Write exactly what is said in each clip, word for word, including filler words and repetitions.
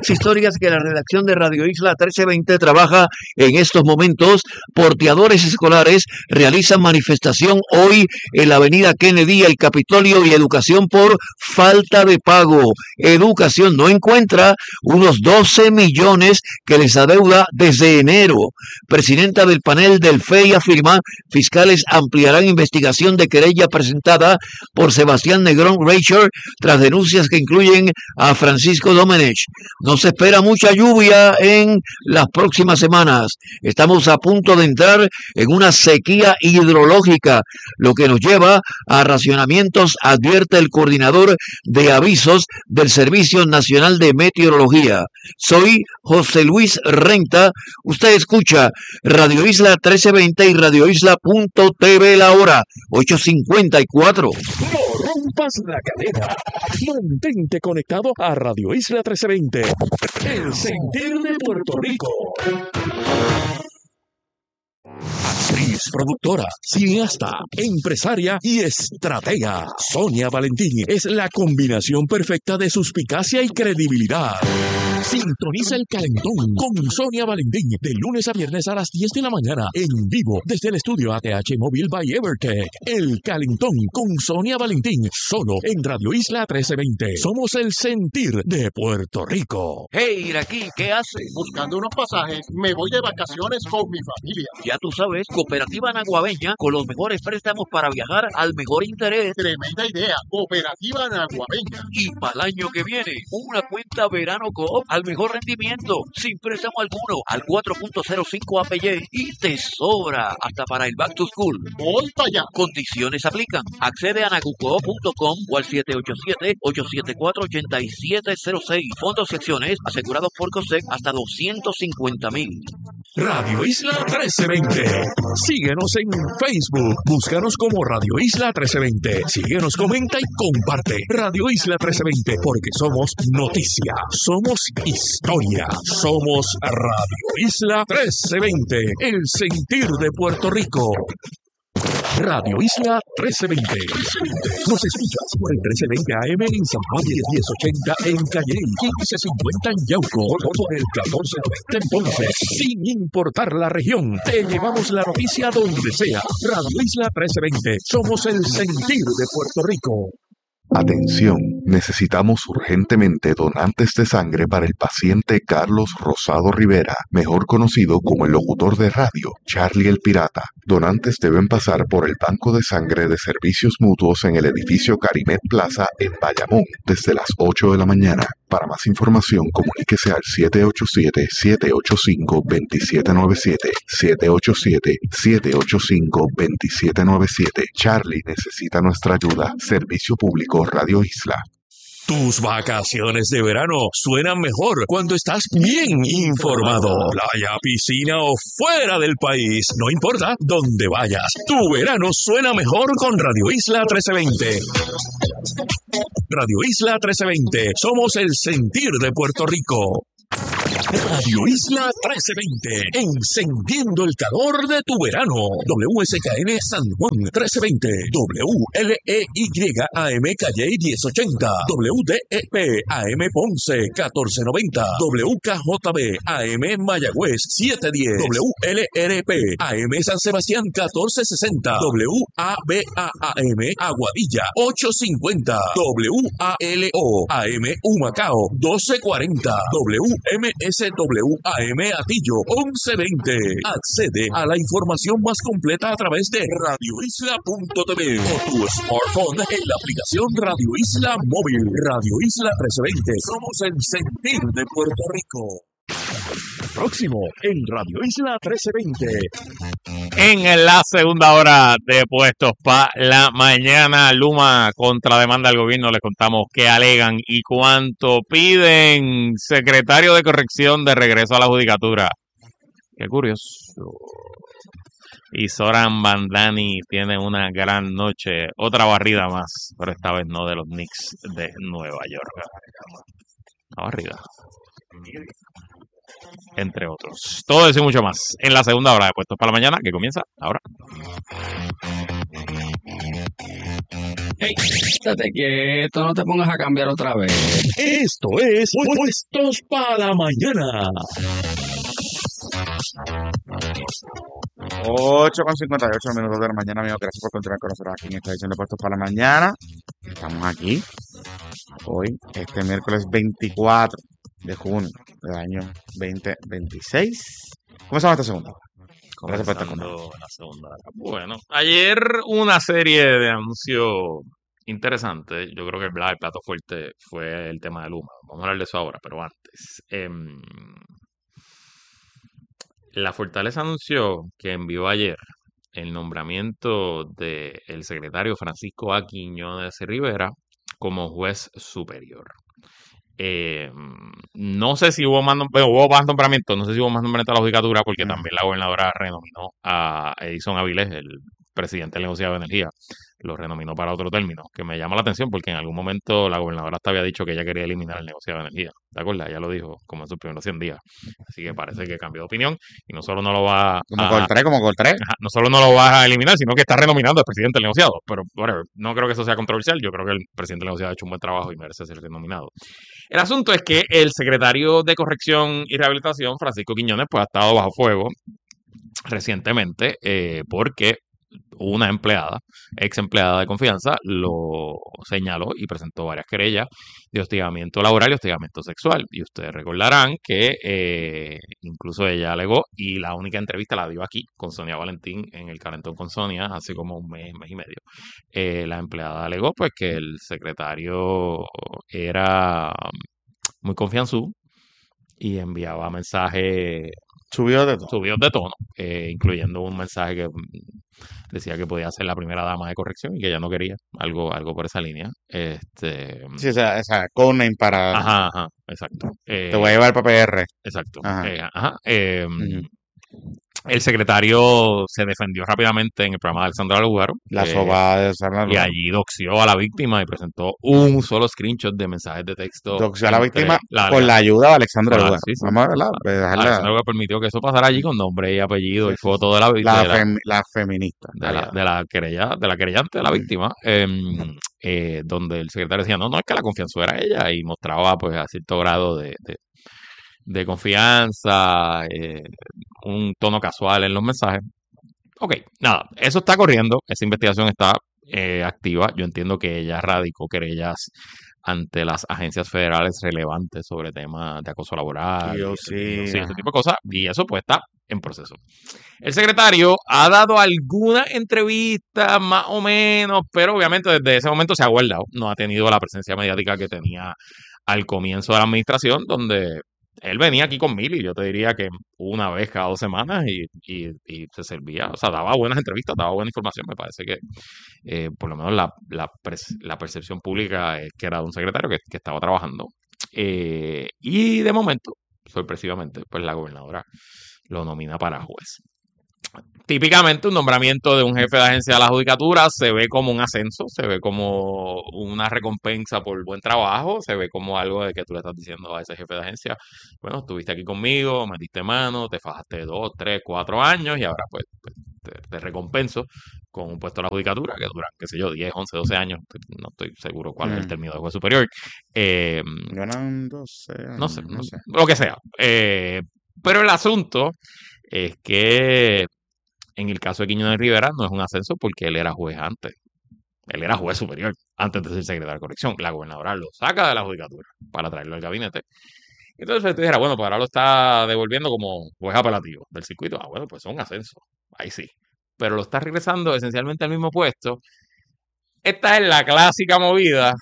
históricas que la redacción de Radio Isla trece veinte trabaja en estos momentos. Porteadores escolares realizan manifestación hoy en la avenida Kennedy, el Capitolio y Educación por falta de pago. Educación no encuentra unos doce millones que les adeuda desde enero. Presidenta del panel del F E I afirma fiscales ampliarán investigación de querella presentada por Sebastián Negrón Reicher tras denuncias que incluyen a Francisco Domenech. No se espera mucha lluvia en las próximas semanas. Estamos a punto de entrar en una sequía hidrológica, lo que nos lleva a racionamientos, advierte el coordinador de avisos del Servicio Nacional de Meteorología. Soy José Luis Renta. Usted escucha Radio Isla trece veinte y Radio Isla punto T V la hora ocho cincuenta y cuatro. No rompas la cadena. Mantente conectado a Radio Isla trece veinte. El sentir de Puerto Rico. Actriz, productora, cineasta, empresaria y estratega. Sonia Valentín es la combinación perfecta de suspicacia y credibilidad. Sintoniza El Calentón con Sonia Valentín de lunes a viernes a las diez de la mañana en vivo desde el estudio A T H Móvil by Evertech. El Calentón con Sonia Valentín solo en Radio Isla trece veinte. Somos el sentir de Puerto Rico. Hey, Iraquí, ¿qué haces? Buscando unos pasajes, me voy de vacaciones con mi familia. Ya tú sabes, Cooperativa Naguabeña con los mejores préstamos para viajar al mejor interés. Tremenda idea, Cooperativa Naguabeña. Y para el año que viene, una cuenta Verano Coop al mejor rendimiento, sin préstamo alguno, al cuatro punto cero cinco A P Y y te sobra hasta para el Back to School. Voy para allá. Condiciones aplican. Accede a nagucoop punto com o al siete ocho siete, ocho siete cuatro, ocho siete cero seis. Fondos y acciones asegurados por COSEC hasta doscientos cincuenta mil. Radio Isla trece veinte. Síguenos en Facebook. Búscanos como Radio Isla trece veinte. Síguenos, comenta y comparte. Radio Isla trece veinte, porque somos noticia, somos historia, somos Radio Isla trece veinte. El sentir de Puerto Rico. Radio Isla trece veinte. Nos escuchas por el trece veinte A M en San Juan, diez ochenta en Calley, quince cincuenta en Yauco, por el catorce noventa en Ponce. Sin importar la región, te llevamos la noticia donde sea. Radio Isla trece veinte. Somos el sentir de Puerto Rico. Atención, necesitamos urgentemente donantes de sangre para el paciente Carlos Rosado Rivera, mejor conocido como el locutor de radio, Charlie el Pirata. Donantes deben pasar por el Banco de Sangre de Servicios Mutuos en el edificio Carimet Plaza en Bayamón, desde las ocho de la mañana. Para más información, comuníquese al siete ocho siete, siete ocho cinco, dos siete nueve siete, siete ocho siete, siete ocho cinco, dos siete nueve siete. Charlie necesita nuestra ayuda. Servicio Público Radio Isla. Tus vacaciones de verano suenan mejor cuando estás bien informado. Playa, piscina o fuera del país, no importa dónde vayas, tu verano suena mejor con Radio Isla trece veinte. Radio Isla trece veinte, somos el sentir de Puerto Rico. Radio Isla trece veinte, encendiendo el calor de tu verano. W S K N San Juan trece veinte, W L E Y A M Calle diez ochenta, W D E P A M Ponce catorce noventa, W K J B A M Mayagüez setecientos diez, W L R P A M San Sebastián catorce sesenta, W A B A A M Aguadilla ochocientos cincuenta, W A L O A M Humacao doce cuarenta, W M S W A M Atillo once veinte. Accede a la información más completa a través de radio isla punto t v o tu smartphone en la aplicación Radio Isla Móvil. Radio Isla trece veinte. Somos el sentir de Puerto Rico. Próximo en Radio Isla trece veinte. En la segunda hora de Puestos para la Mañana, Luma contrademanda al gobierno. Les contamos qué alegan y cuánto piden. Secretario de Corrección de regreso a la judicatura. Qué curioso. Y Zoran Bandani tiene una gran noche. Otra barrida más, pero esta vez no de los Knicks de Nueva York. Una barrida. Entre otros. Todo eso y mucho más en la segunda hora de Puestos para la Mañana, que comienza ahora. Ey, estate quieto, no te pongas a cambiar otra vez. Esto es Pu- Puestos para la Mañana. ocho con cincuenta y ocho minutos de la mañana, amigos. Gracias por continuar con nosotros aquí en esta edición de Puestos para la Mañana. Estamos aquí hoy, este miércoles veinticuatro de junio del año veinte veintiséis. Comenzamos esta segunda hora. Gracias por estar con nosotros. Comenzando la segunda hora. Bueno, ayer una serie de anuncios interesantes. Yo creo que ¿verdad? El plato fuerte fue el tema de Luma. Vamos a hablar de eso ahora, pero antes. em, la Fortaleza anunció que envió ayer el nombramiento del secretario Francisco A. Quiñones Rivera como juez superior. Eh, no sé si hubo más, nom- bueno, hubo más nombramientos, no sé si hubo más nombramientos a la judicatura, porque Mm. también la gobernadora renominó a Edison Avilés, el presidente del negociado de energía, lo renominó para otro término, que me llama la atención porque en algún momento la gobernadora hasta había dicho que ella quería eliminar el negociado de energía. ¿Te acuerdas? Ella lo dijo como en sus primeros cien días. Así que parece que cambió de opinión y no solo no lo va Como a, Coltré, como Coltré. Ajá, no solo no lo vas a eliminar, sino que está renominando al presidente del negociado. Pero, whatever, no creo que eso sea controversial. Yo creo que el presidente del negociado ha hecho un buen trabajo y merece ser renominado. El asunto es que el secretario de Corrección y Rehabilitación, Francisco Quiñones, pues ha estado bajo fuego recientemente eh, porque una empleada, ex empleada de confianza, lo señaló y presentó varias querellas de hostigamiento laboral y hostigamiento sexual. Y ustedes recordarán que eh, incluso ella alegó, y la única entrevista la dio aquí con Sonia Valentín en el Calentón con Sonia hace como un mes, mes y medio. Eh, la empleada alegó pues que el secretario era muy confianzudo y enviaba mensajes Subió de todo. subidos de tono, eh, incluyendo un mensaje que mm, decía que podía ser la primera dama de corrección y que ella no quería, algo, algo por esa línea. Este, Sí, o sea, o sea, codename para. ajá, ajá, exacto. Te voy a Eh, llevar para P R. exacto. Ajá. eh, ajá, eh, Ujú. el secretario se defendió rápidamente en el programa de Alexandra Lugaro. La eh, soba de Sarna y allí doxió a la víctima y presentó un solo screenshot de mensajes de texto. doxió a la entre víctima la con la ayuda de Alexandra con la- Lugar. sí, sí, Vamos a verla. claro. Pues dejarla. Alexandra Lugaro permitió que eso pasara allí con nombre y apellido Sí, y sí, foto de la, vi- La, de la, fem- la feminista. de la, aliada. de la querella, de la querellante, de la Mm. víctima, em, eh, donde el secretario decía, no, no, es que la confianza era ella, y mostraba pues a cierto grado de, de, de confianza, eh, un tono casual en los mensajes. Ok, nada, eso está corriendo, esa investigación está eh, activa. Yo entiendo que ella radicó querellas ante las agencias federales relevantes sobre temas de acoso laboral, Y yo y ese, tipo- sí, sí, ese ajá. tipo de cosas, y eso pues está en proceso. El secretario ha dado alguna entrevista más o menos, pero obviamente desde ese momento se ha guardado. No ha tenido la presencia mediática que tenía al comienzo de la administración, donde él venía aquí con Mili, yo te diría que una vez cada dos semanas y, y- y se servía, o sea, daba buenas entrevistas, daba buena información. Me parece que eh, por lo menos la, la, pres- la percepción pública es que era de un secretario que, que estaba trabajando. Eh, y de momento, sorpresivamente, pues la gobernadora lo nomina para juez. Típicamente un nombramiento de un jefe de agencia de la judicatura se ve como un ascenso, se ve como una recompensa por buen trabajo, se ve como algo de que tú le estás diciendo a ese jefe de agencia, bueno, estuviste aquí conmigo, metiste mano, te fajaste dos, tres, cuatro años y ahora pues, pues, te, te recompenso con un puesto en la judicatura que dura, qué sé yo, diez, once, doce años, no estoy seguro cuál es el Mm. término de juez superior. Eh, Ganan doce no sé, años, no no sé, sé. lo que sea. Eh, pero el asunto es que en el caso de Quiñones Rivera no es un ascenso porque él era juez antes. Él era juez superior antes de ser secretario de corrección. La gobernadora lo saca de la judicatura para traerlo al gabinete. Entonces te dijera, bueno, pues ahora lo está devolviendo como juez apelativo del circuito. Ah, bueno, pues es un ascenso. Ahí sí. Pero lo está regresando esencialmente al mismo puesto. Esta es la clásica movida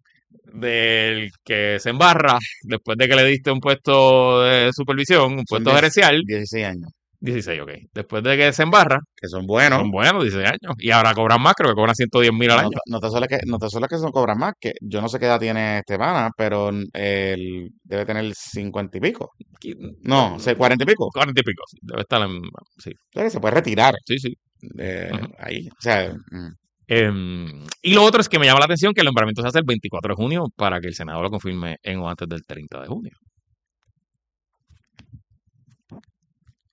del que se embarra después de que le diste un puesto de supervisión, un Son puesto diez- gerencial. dieciséis años. dieciséis, ok. Después de que se embarra, Que son buenos. son buenos, dieciséis años. Y ahora cobran más, creo que cobran ciento diez mil al No, año. te- no te suele que, no te suele que son cobran más, que yo no sé qué edad tiene este pana, pero él debe tener cincuenta y pico. Aquí- No, o sea, cuarenta y pico. cuarenta y pico. Sí, debe estar en. Sí, O sea, que se puede retirar sí, sí. de Ujú. ahí. O sea, mm. Em, y lo otro es que me llama la atención que el nombramiento se hace el veinticuatro de junio para que el Senado lo confirme en o antes del treinta de junio.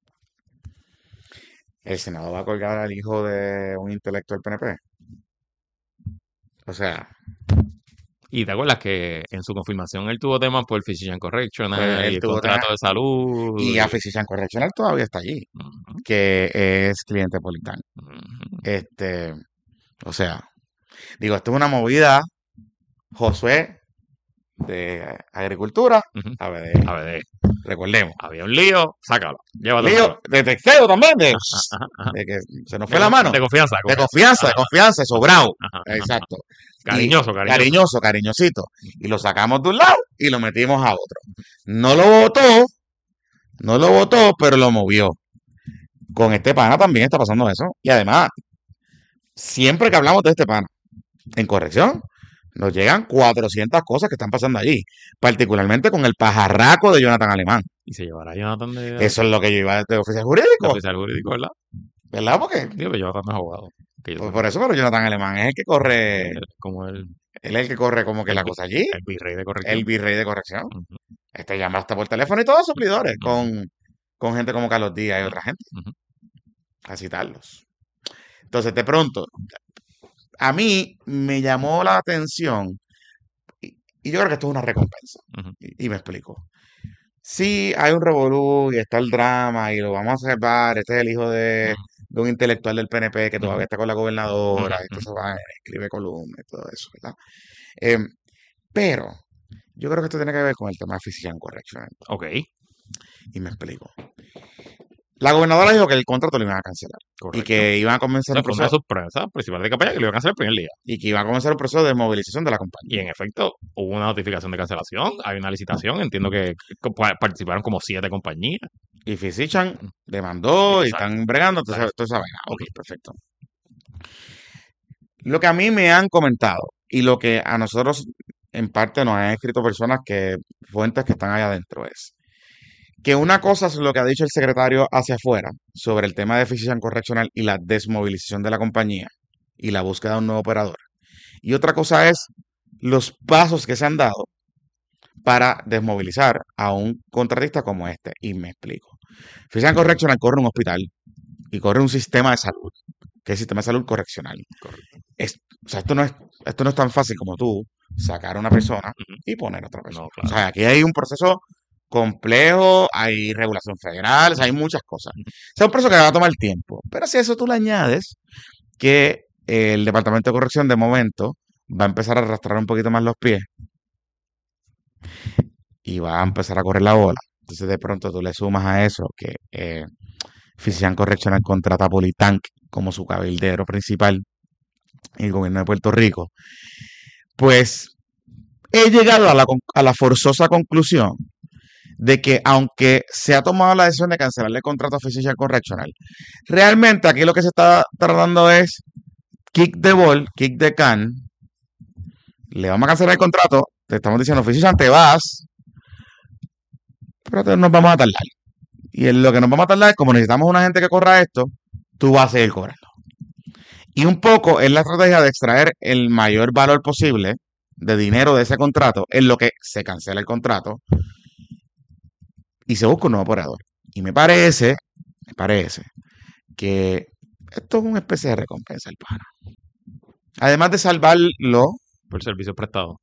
El Senado va a colgar al hijo de un intelectual P N P. O sea, Y te acuerdas que en su confirmación él tuvo temas por Physician Correctional pues, y él el tuvo contrato temas- de salud. y a Physician Correctional todavía está allí, Ujú, que es cliente Politán. ujú. Este, o sea, digo, esto es una movida, Josué, de agricultura, Ujú. A B D, A ver, recordemos. había un lío, sácalo. Llévatelo. Lío de texteo también, de, Ajá, ajá. de que se nos De fue la con- mano. De confianza. De confianza, de Ajá, confianza, sobrado. ajá, ajá. Exacto. Y Cariñoso, cariñoso. cariñoso, cariñosito. Y lo sacamos de un lado y lo metimos a otro. No lo votó, no lo votó, pero lo movió. Con este pana también está pasando eso. Y además, siempre que hablamos de este pana, en corrección, nos llegan cuatrocientas cosas que están pasando allí. Particularmente con el pajarraco de Jonathan Alemán. Y se llevará Jonathan de, Eso es lo que yo iba de oficial de jurídico. oficial jurídico, ¿verdad? ¿Verdad? Porque, Digo, pero Jonathan no es abogado. Que yo pues sepa. por eso, pero Jonathan Alemán es el que corre, Él- Como el, él es el que corre como que el la vi- cosa allí. el virrey de corrección. El virrey de corrección. Ujú, Este llama hasta por teléfono y todos los suplidores ujú, con, con gente como Carlos Díaz y otra gente ujú. a citarlos. Entonces, de pronto, a mí me llamó la atención y, y yo creo que esto es una recompensa. Ujú. Y, y me explico. Sí, hay un revolú y está el drama y lo vamos a salvar. Este es el hijo de, Ujú, de un intelectual del P N P que todavía ujú, está con la gobernadora ujú, y todo ujú. eso va, escribe columnas y todo eso, ¿verdad? Em, pero yo creo que esto tiene que ver con el tema de Physician Correctional. Ok, Y me explico. La gobernadora dijo que el contrato lo iban a cancelar y correcto. que iban a O comenzar sea, un fue una proceso sorpresa principal de campaña que lo iban a hacer el primer día. y que iban a comenzar un proceso de movilización de la Y compañía. en efecto, hubo una notificación de cancelación, hay una licitación, entiendo que que pa- participaron como siete compañías. Y Physician demandó y Exacto. están bregando toda esa, Exacto. toda esa vaina. Ok, perfecto. Lo que a mí me han comentado y lo que a nosotros en parte nos han escrito personas que, fuentes que están allá adentro es que una cosa es lo que ha dicho el secretario hacia afuera sobre el tema de Physician Correctional y la desmovilización de la compañía y la búsqueda de un nuevo operador. Y otra cosa es los pasos que se han dado para desmovilizar a un contratista como este. Y me explico. Physician Correctional corre un hospital y corre un sistema de salud, que es el sistema de salud correccional. Correcto. Es, o sea, esto no es, esto no es tan fácil como tú sacar a una persona Ujú. y poner a otra persona. No, O claro. sea, aquí hay un proceso complejo, hay regulación federal, o sea, hay muchas cosas. Ujú. O sea, es un proceso que va a tomar tiempo. Pero si a eso tú le añades que el Departamento de Corrección de momento va a empezar a arrastrar un poquito más los pies y va a empezar a correr la bola. Entonces de pronto tú le sumas a eso que eh, Physician Correctional contrata a Politank como su cabildero principal en el gobierno de Puerto Rico. Pues he llegado a la, con- a la forzosa conclusión de que aunque se ha tomado la decisión de cancelarle el contrato a Physician Correctional, realmente aquí lo que se está tratando es kick the ball, kick the can. Le vamos a cancelar el contrato, te estamos diciendo, Physician, te vas, pero te- nos vamos a tardar. Y en lo que nos vamos a tardar es como necesitamos una gente que corra esto, tú vas a seguir cobrando. Y un poco es la estrategia de extraer el mayor valor posible de dinero de ese contrato en lo que se cancela el contrato y se busca un nuevo operador. Y me parece, me parece que esto es una especie de recompensa al pana. Además de salvarlo, Por servicio prestado.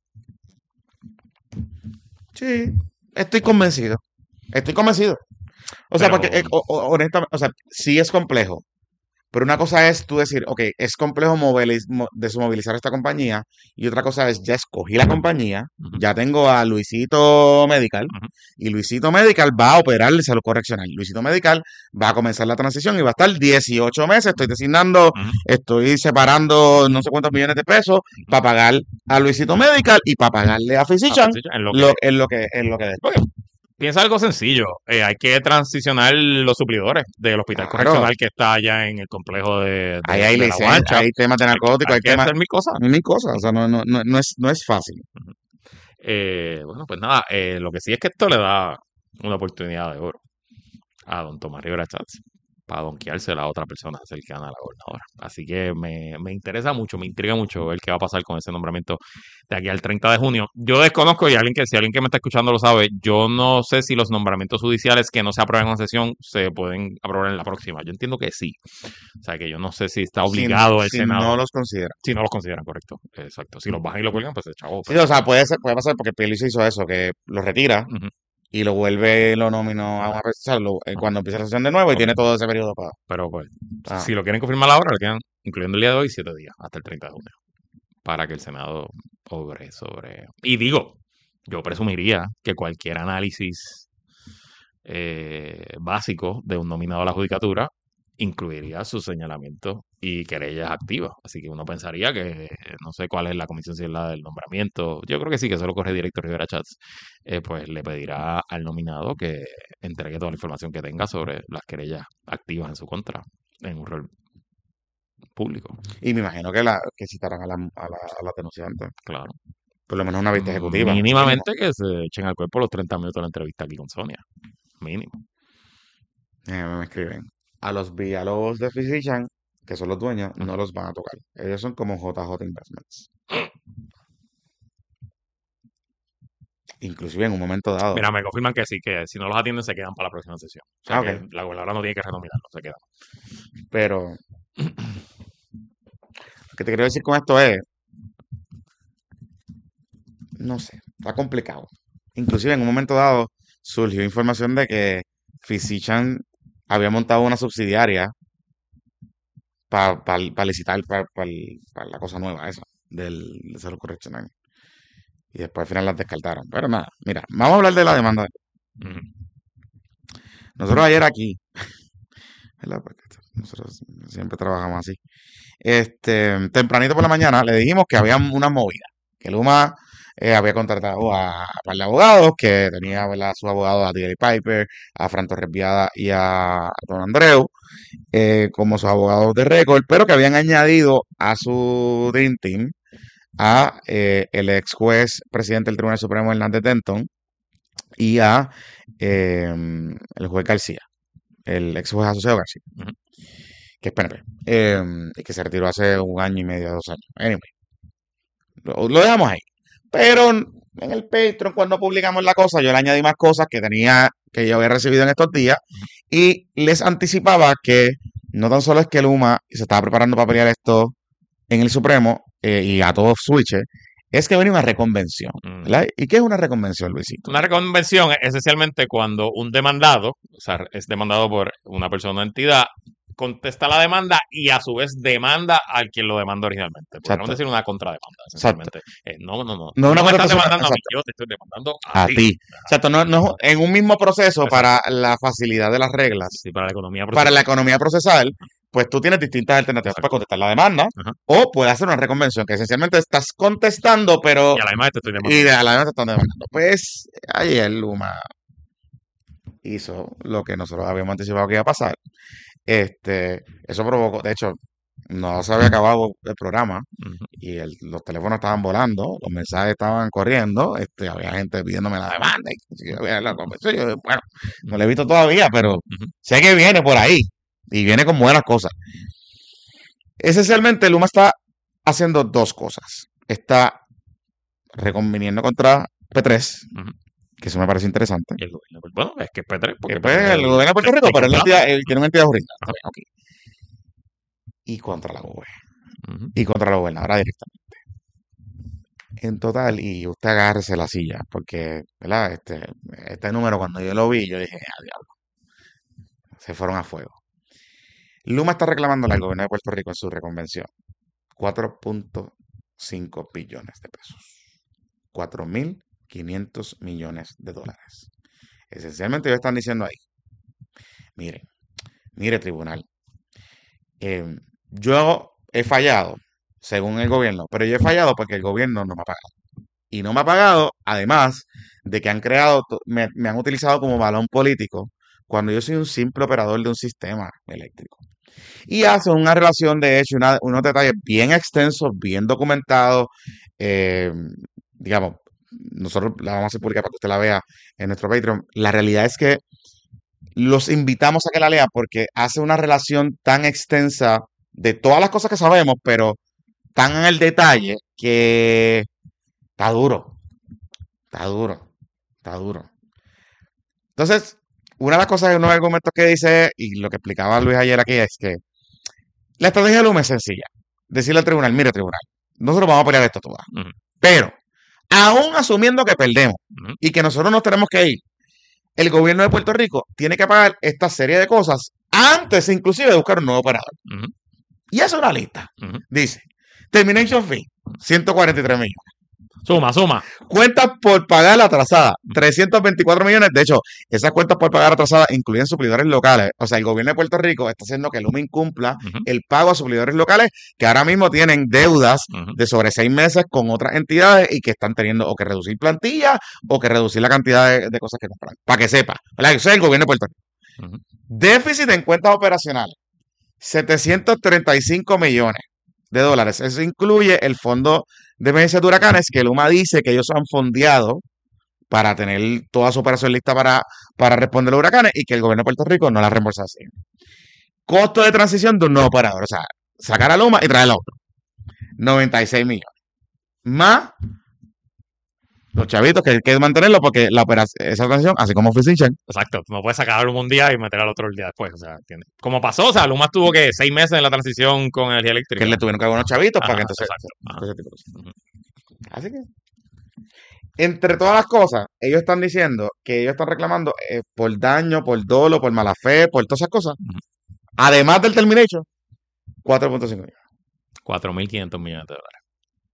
sí, estoy convencido. Estoy convencido. O sea, Pero- porque eh, o- o- honestamente, o sea, sí es complejo. Pero una cosa es tú decir, ok, es complejo moviliz- mo- desmovilizar esta compañía. Y otra cosa es, ya escogí la compañía, Ujú. ya tengo a Luisito Medical. Ujú. Y Luisito Medical va a operar el salud correccional. Luisito Medical va a comenzar la transición y va a estar dieciocho meses. Estoy designando, Ujú. estoy separando no sé cuántos millones de pesos para pagar a Luisito Medical y para pagarle a Physician Ah, en lo que- lo, en lo que, en lo que después. Piensa algo sencillo. eh, hay que transicionar los suplidores del hospital Claro. correccional que está allá en el complejo de, de- Ahí hay de la licencia, Guancha. hay temas de narcóticos, hay, Hay que temas, hacer mil cosas. mil cosas. O sea, no, no, no, no es, no es fácil. Eh, bueno, pues nada, eh, lo que sí es que esto le da una oportunidad de oro a don Tomás Rivera Chats. para donkeársela a otra persona cercana a la gobernadora. Así que me, me interesa mucho, me intriga mucho ver qué va a pasar con ese nombramiento de aquí al treinta de junio. Yo desconozco, y alguien que, si alguien que me está escuchando lo sabe, yo no sé si los nombramientos judiciales que no se aprueban en una sesión se pueden aprobar en la próxima. Yo entiendo que sí. O sea, que yo no sé si está Si, obligado el si Senado. no los considera. Si no los consideran, correcto. Exacto. Si los bajan y lo cuelgan, pues chavo. Sí, o sea, puede ser, puede pasar porque Pierluisi hizo eso, que lo retira Ujú. y lo vuelve, lo nominó a una persona lo- eh, cuando empieza la sesión de nuevo y Ok. tiene todo ese periodo para. Pero pues, Ah. si lo quieren confirmar ahora, le quedan, incluyendo el día de hoy, siete días, hasta el treinta de junio, para que el Senado obre sobre... Y digo, yo presumiría que cualquier análisis eh, básico de un nominado a la judicatura incluiría sus señalamientos y querellas activas. Así que uno pensaría que, no sé cuál es la comisión, si es la del nombramiento. Yo creo que sí, que solo corre directo Rivera Chats. Eh, pues le pedirá al nominado que entregue toda la información que tenga sobre las querellas activas en su contra, en un rol público. Y me imagino que, la, que citarán a la, a la, a la denunciante. Claro. Por lo menos una vista ejecutiva. Mínimamente que se echen al cuerpo los treinta minutos de la entrevista aquí con Sonia. Mínimo. Eh, me escriben. A los Villalobos de Physician, que son los dueños, no los van a tocar. Ellos son como J J Investments. Inclusive en un momento dado. Mira, me confirman que sí, que si no los atienden se quedan para la próxima sesión. O sea Ah, que ok. la gobernadora no tiene que renominarlos, se quedan. Pero lo que te quiero decir con esto es, no sé, está complicado. Inclusive en un momento dado surgió información de que Physician había montado una subsidiaria para licitar para la cosa nueva esa del de salud correccional. Y después al final las descartaron. Pero nada, mira, vamos a hablar de la demanda. Ujú. Nosotros ayer aquí, ¿verdad? Porque nosotros siempre trabajamos así. Este, tempranito por la mañana le dijimos que había una movida, que Luma eh, había contratado a, a par de abogados, que tenía, ¿verdad?, a sus abogados, a D J Piper, a Fran Torres Viada y a Don Andreu, eh, como sus abogados de récord, pero que habían añadido a su Dream Team a eh, el ex juez presidente del Tribunal Supremo, Hernández Denton, y a eh, el juez García, el ex juez asociado García, Ujú. que es P N P, eh, y que se retiró hace un año y medio, dos años. Anyway, lo, lo dejamos ahí. Pero en el Patreon, cuando publicamos la cosa, yo le añadí más cosas que tenía, que yo había recibido en estos días, y les anticipaba que no tan solo es que Luma se estaba preparando para pelear esto en el Supremo eh, y a todos switches, es que venía una reconvención, Mm. ¿verdad? ¿Y qué es una reconvención, Luisito? Una reconvención es esencialmente cuando un demandado, o sea, es demandado por una persona o entidad, contesta la demanda y a su vez demanda al quien lo demandó originalmente. Podríamos Exacto. decir una contrademanda, esencialmente. Eh, no, no, no. No una me estás contestación, demandando a mí, exacto. yo te estoy demandando a, A ti. ti. Exacto, no, no, en un mismo proceso Exacto. para la facilidad de las reglas, Sí, para la economía para la procesal. economía procesal, pues tú tienes distintas alternativas. Exacto. Puedes contestar la demanda Ajá. o puedes hacer una reconvención, que esencialmente estás contestando, pero Y a la misma vez te estoy y demandando. de a la vez te están demandando. Pues ayer Luma hizo lo que nosotros habíamos anticipado que iba a pasar. Este, eso provocó, de hecho, no se había acabado el programa Ujú. y el- los teléfonos estaban volando, los mensajes estaban corriendo, este, había gente pidiéndome la demanda. Y si yo había la convención, yo, bueno, no lo he visto todavía, pero Ujú. sé que viene por ahí y viene con buenas cosas. Esencialmente, Luma está haciendo dos cosas. Está reconviniendo contra P tres, Ujú. que eso me parece interesante. Y el gobierno, pues, bueno, es que es P tres, porque Que, pues, P tres el gobierno de Puerto es Rico, pero es la controlado. entidad- él tiene una entidad jurídica. Está bien, ok. Y contra la gobernadora. Ujú. Y contra la gobernadora directamente. En total, y usted agárrese la silla, porque, ¿verdad? Este, este número, cuando yo lo vi, yo dije, ah, diablo. Se fueron a fuego. Luma está reclamándole al gobierno de Puerto Rico en su reconvención cuatro punto cinco billones de pesos. cuatro mil quinientos millones de dólares. Esencialmente ellos están diciendo ahí, mire, mire tribunal, eh, yo he fallado, según el gobierno, pero yo he fallado porque el gobierno no me ha pagado. Y no me ha pagado, además de que han creado, to- me, me han utilizado como balón político cuando yo soy un simple operador de un sistema eléctrico. Y hace una relación, de hecho, una- unos detalles bien extensos, bien documentados, eh, digamos, nosotros la vamos a hacer pública para que usted la vea en nuestro Patreon. La realidad es que los invitamos a que la lean porque hace una relación tan extensa de todas las cosas que sabemos, pero tan en el detalle que está duro, está duro, está duro. Entonces, una de las cosas, uno de los argumentos que dice, y lo que explicaba Luis ayer aquí, es que la estrategia de Luma es sencilla. Decirle al tribunal, mire tribunal, nosotros vamos a pelear esto todas. Ujú. Pero, aún asumiendo que perdemos Ujú. y que nosotros nos tenemos que ir, el gobierno de Puerto Rico tiene que pagar esta serie de cosas antes inclusive de buscar un nuevo operador. Ujú. Y hace una lista. Ujú. Dice, termination fee, ciento cuarenta y tres millones. Suma, suma. Cuentas por pagar atrasada, trescientos veinticuatro millones. De hecho, esas cuentas por pagar atrasadas incluyen suplidores locales. O sea, el gobierno de Puerto Rico está haciendo que Luma incumpla Ujú. el pago a suplidores locales que ahora mismo tienen deudas Ujú. de sobre seis meses con otras entidades y que están teniendo o que reducir plantilla o que reducir la cantidad de, de cosas que compran. Para que sepa, ¿verdad? Eso es el gobierno de Puerto Rico. Ujú. Déficit en cuentas operacionales, setecientos treinta y cinco millones de dólares. Eso incluye el fondo de emergencia de huracanes que Luma dice que ellos han fondeado para tener toda su operación lista para, para responder a los huracanes y que el gobierno de Puerto Rico no la reembolsa así. Costo de transición de un nuevo operador, o sea, sacar a Luma y traer a otro. noventa y seis millones. Más los chavitos que hay que mantenerlo porque la operación, esa transición, así como Physician, Exacto, no puedes sacar a Luma un día y meter al otro el día después, o sea, ¿entiendes? Como pasó, o sea, Luma tuvo que seis meses en la transición con energía eléctrica. que le tuvieron que dar unos chavitos Ajá, para que entonces... exacto, ajá. ese tipo de cosas. Ujú. Así que, entre todas las cosas, ellos están diciendo que ellos están reclamando eh, por daño, por dolo, por mala fe, por todas esas cosas. Ujú. Además del termination, cuatro punto cinco millones. cuatro mil quinientos millones de dólares.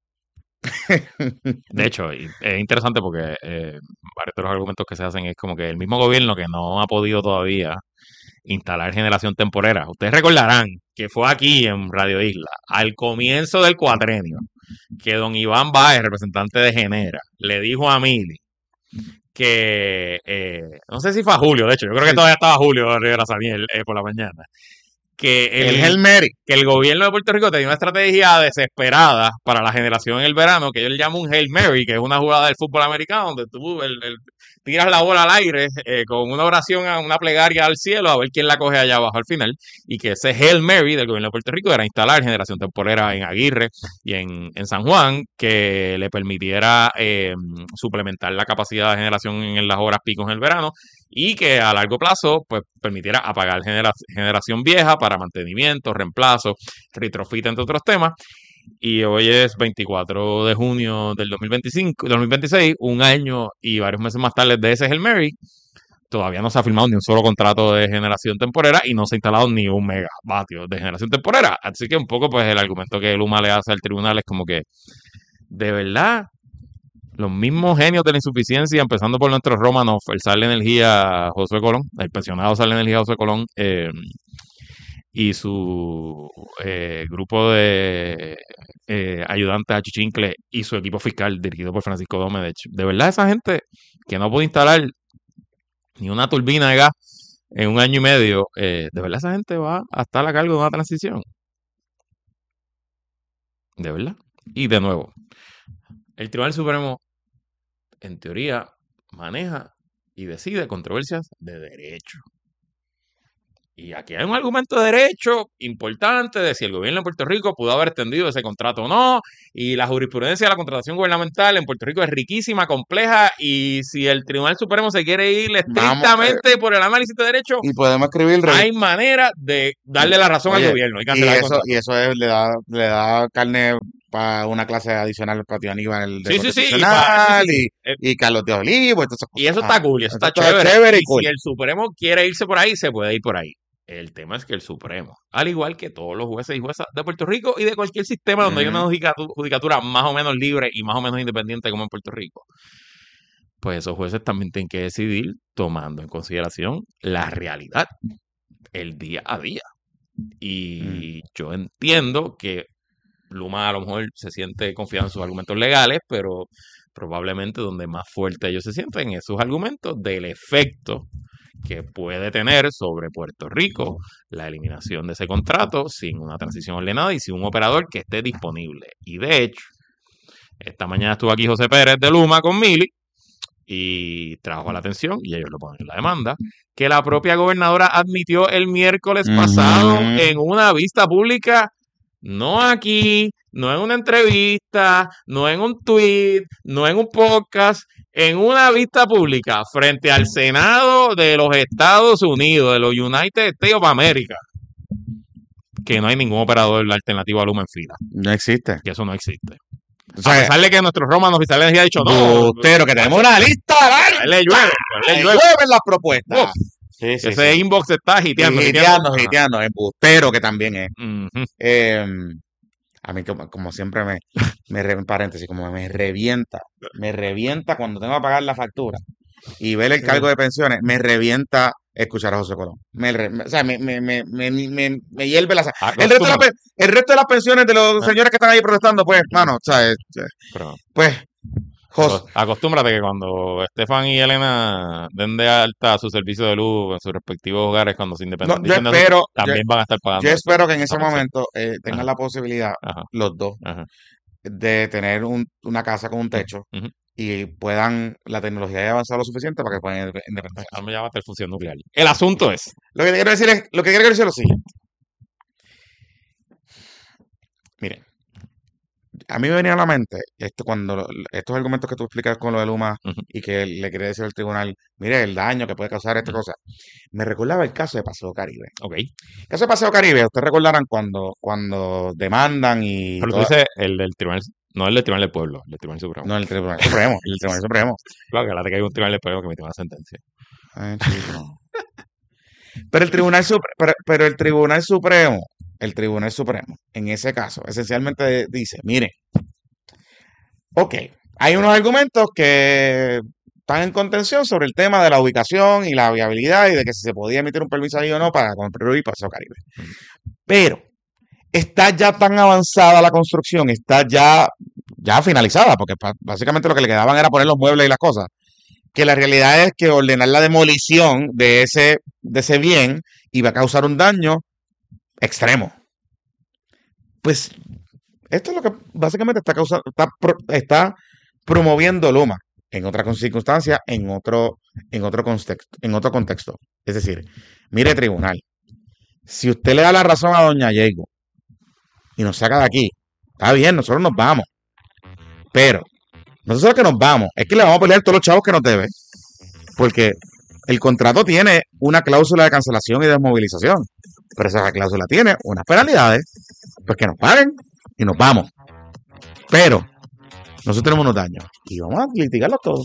De hecho, y es interesante porque eh, varios de los argumentos que se hacen es como que el mismo gobierno que no ha podido todavía instalar generación temporera. Ustedes recordarán que fue aquí en Radio Isla, al comienzo del cuatrenio, que don Iván Báez, representante de Genera, le dijo a Mili que, eh, no sé si fue a Julio, de hecho, yo creo que Sí. todavía estaba Julio Rivera Saniel eh, por la mañana, que El el, Hail Mary. que el gobierno de Puerto Rico tenía una estrategia desesperada para la generación en el verano, que ellos le llaman un Hail Mary, que es una jugada del fútbol americano, donde tú el, el- tiras la bola al aire eh, con una oración, a una plegaria al cielo, a ver quién la coge allá abajo al final, y que ese Hail Mary del gobierno de Puerto Rico era instalar generación temporera en Aguirre y en, en San Juan, que le permitiera eh, suplementar la capacidad de generación en las horas pico en el verano, y que a largo plazo pues permitiera apagar genera- generación vieja para mantenimiento, reemplazo, retrofit, entre otros temas. Y hoy es veinticuatro de junio del dos mil veinticinco, dos mil veintiséis, un año y varios meses más tarde de ese Hail Mary. Todavía no se ha firmado ni un solo contrato de generación temporera y no se ha instalado ni un megavatio de generación temporera. Así que un poco pues el argumento que Luma le hace al tribunal es como que, de verdad, los mismos genios de la insuficiencia, empezando por nuestro Romanov, el Sal de Energía Josué Colón, el pensionado Sal de Energía Josué Colón, eh, y su eh, grupo de eh, ayudantes a Chichincle y su equipo fiscal dirigido por Francisco Domedech. De verdad, esa gente que no puede instalar ni una turbina de gas en un año y medio, eh, de verdad esa gente va a estar a cargo de una transición. De verdad. Y de nuevo, el Tribunal Supremo, en teoría, maneja y decide controversias de derecho. Y aquí hay un argumento de derecho importante de si el gobierno de Puerto Rico pudo haber extendido ese contrato o no. Y la jurisprudencia de la contratación gubernamental en Puerto Rico es riquísima, compleja. Y si el Tribunal Supremo se quiere ir estrictamente por el análisis de derecho, Y podemos escribir... re- hay manera de darle la razón Oye, al gobierno. Hay que y cancelar el eso, contrato. y eso es, le da, le da carne para una clase adicional para Tío Aníbal de Sí, sí, sí, y Constitucional pa- sí, sí, y, sí. y Carlos de Olivo y todas esas cosas. Y eso Ah, está cool, y eso está está chévere. chévere y Y cool. si el Supremo quiere irse por ahí, se puede ir por ahí. El tema es que el Supremo, al igual que todos los jueces y juezas de Puerto Rico y de cualquier sistema donde hay una Ujú. judicatu- judicatura más o menos libre y más o menos independiente como en Puerto Rico, pues esos jueces también tienen que decidir tomando en consideración la realidad, el día a día. Y yo entiendo que Luma a lo mejor se siente confiado en sus argumentos legales, pero probablemente donde más fuerte ellos se sienten es sus argumentos del efecto que puede tener sobre Puerto Rico la eliminación de ese contrato sin una transición ordenada y sin un operador que esté disponible. Y de hecho, esta mañana estuvo aquí José Pérez de Luma con Mili y trajo la atención, y ellos lo ponen en la demanda, que la propia gobernadora admitió el miércoles pasado Ujú. en una vista pública, no aquí, no en una entrevista, no en un tweet, no en un podcast, en una vista pública frente al Senado de los Estados Unidos, de los United States of America, que no hay ningún operador alternativo a Luma en fila, No existe. que eso no existe. O A sea, pesar de que nuestro Roman oficial de energía ha dicho, no, pero que tenemos una lista, a él le llueve, a él le le llueve. llueven las propuestas. Uf, Sí, sí, Ese sí. inbox está hiteando, Hiteando, hiteando, embustero que también es. Ujú. Eh, a mí, como, como siempre, me, me re- en paréntesis, como me revienta, me revienta cuando tengo que pagar la factura y ver el cargo de pensiones, me revienta escuchar a José Colón. Me, re- me- o sea, me, me, me, me, me, me hierve la sa- el resto, de la pe- el resto de las pensiones de los Ah. señores que están ahí protestando, pues, mano, o sea, eh, Pero, pues, José, Acos- Acostúmbrate que cuando Estefan y Elena den de alta su servicio de luz en sus respectivos hogares cuando se no, yo independicen de eso, espero, yo, también van a estar pagando. yo eso. espero que en ese Ah, pues sí. momento eh, tengan Ajá. la posibilidad, Ajá, los dos, ajá. de tener un- una casa con un techo Ujú. y puedan, la tecnología haya avanzado lo suficiente para que puedan inde- independizarse. Ahora me llama hasta el fusión nuclear. El asunto es, Lo que te quiero decir es, lo que quiero decir es lo siguiente. Miren, a mí me venía a la mente esto cuando lo- estos argumentos que tú explicas con lo de Luma Ujú. y que le quería decir al tribunal, mire, el daño que puede causar esta Ujú. cosa. Me recordaba el caso de Paseo Caribe. ok. El caso de Paseo Caribe, ustedes recordarán cuando, cuando demandan y Pero tú toda- dices el del tribunal, no el del tribunal del pueblo, el del tribunal supremo. no, el Tribunal Supremo, el Tribunal Supremo. Claro, que ahora que hay un tribunal del pueblo que emitió una sentencia. Ay, chico. Pero el Tribunal Supre- pero, pero el Tribunal Supremo, el Tribunal Supremo, en ese caso, esencialmente dice, mire, ok, hay unos argumentos que están en contención sobre el tema de la ubicación y la viabilidad y de que si se podía emitir un permiso ahí o no para construir Paseo Caribe. Pero está ya tan avanzada la construcción, está ya, ya finalizada, porque pa- básicamente lo que le quedaban era poner los muebles y las cosas, que la realidad es que ordenar la demolición de ese, de ese bien iba a causar un daño extremo. Pues esto es lo que básicamente está causando, está, pro- está promoviendo Luma en otra con- circunstancia, en otro, en otro contexto, en otro contexto. Es decir, mire, tribunal, si usted le da la razón a doña Diego y nos saca de aquí, está bien, nosotros nos vamos. Pero nosotros que nos vamos, es que le vamos a pelear todos los chavos que nos debe. Porque el contrato tiene una cláusula de cancelación y desmovilización. Pero esa cláusula tiene unas penalidades. Pues que nos paguen y nos vamos. Pero nosotros tenemos unos daños. Y vamos a litigarlos todos.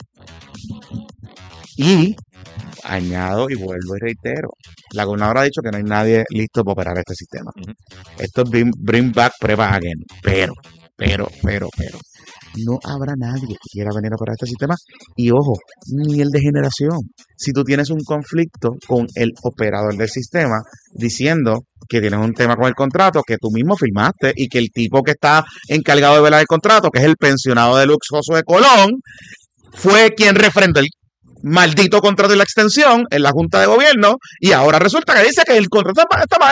Y añado y vuelvo y reitero. La gobernadora ha dicho que no hay nadie listo para operar este sistema. Ujú. Esto es bring, bring back prueba again. Pero, pero, pero, pero. No habrá nadie que quiera venir a operar este sistema. Y ojo, ni el de generación. Si tú tienes un conflicto con el operador del sistema diciendo que tienes un tema con el contrato que tú mismo firmaste y que el tipo que está encargado de velar el contrato, que es el pensionado de luxoso de Colón, fue quien refrendó el maldito contrato y la extensión en la Junta de Gobierno y ahora resulta que dice que el contrato está mal.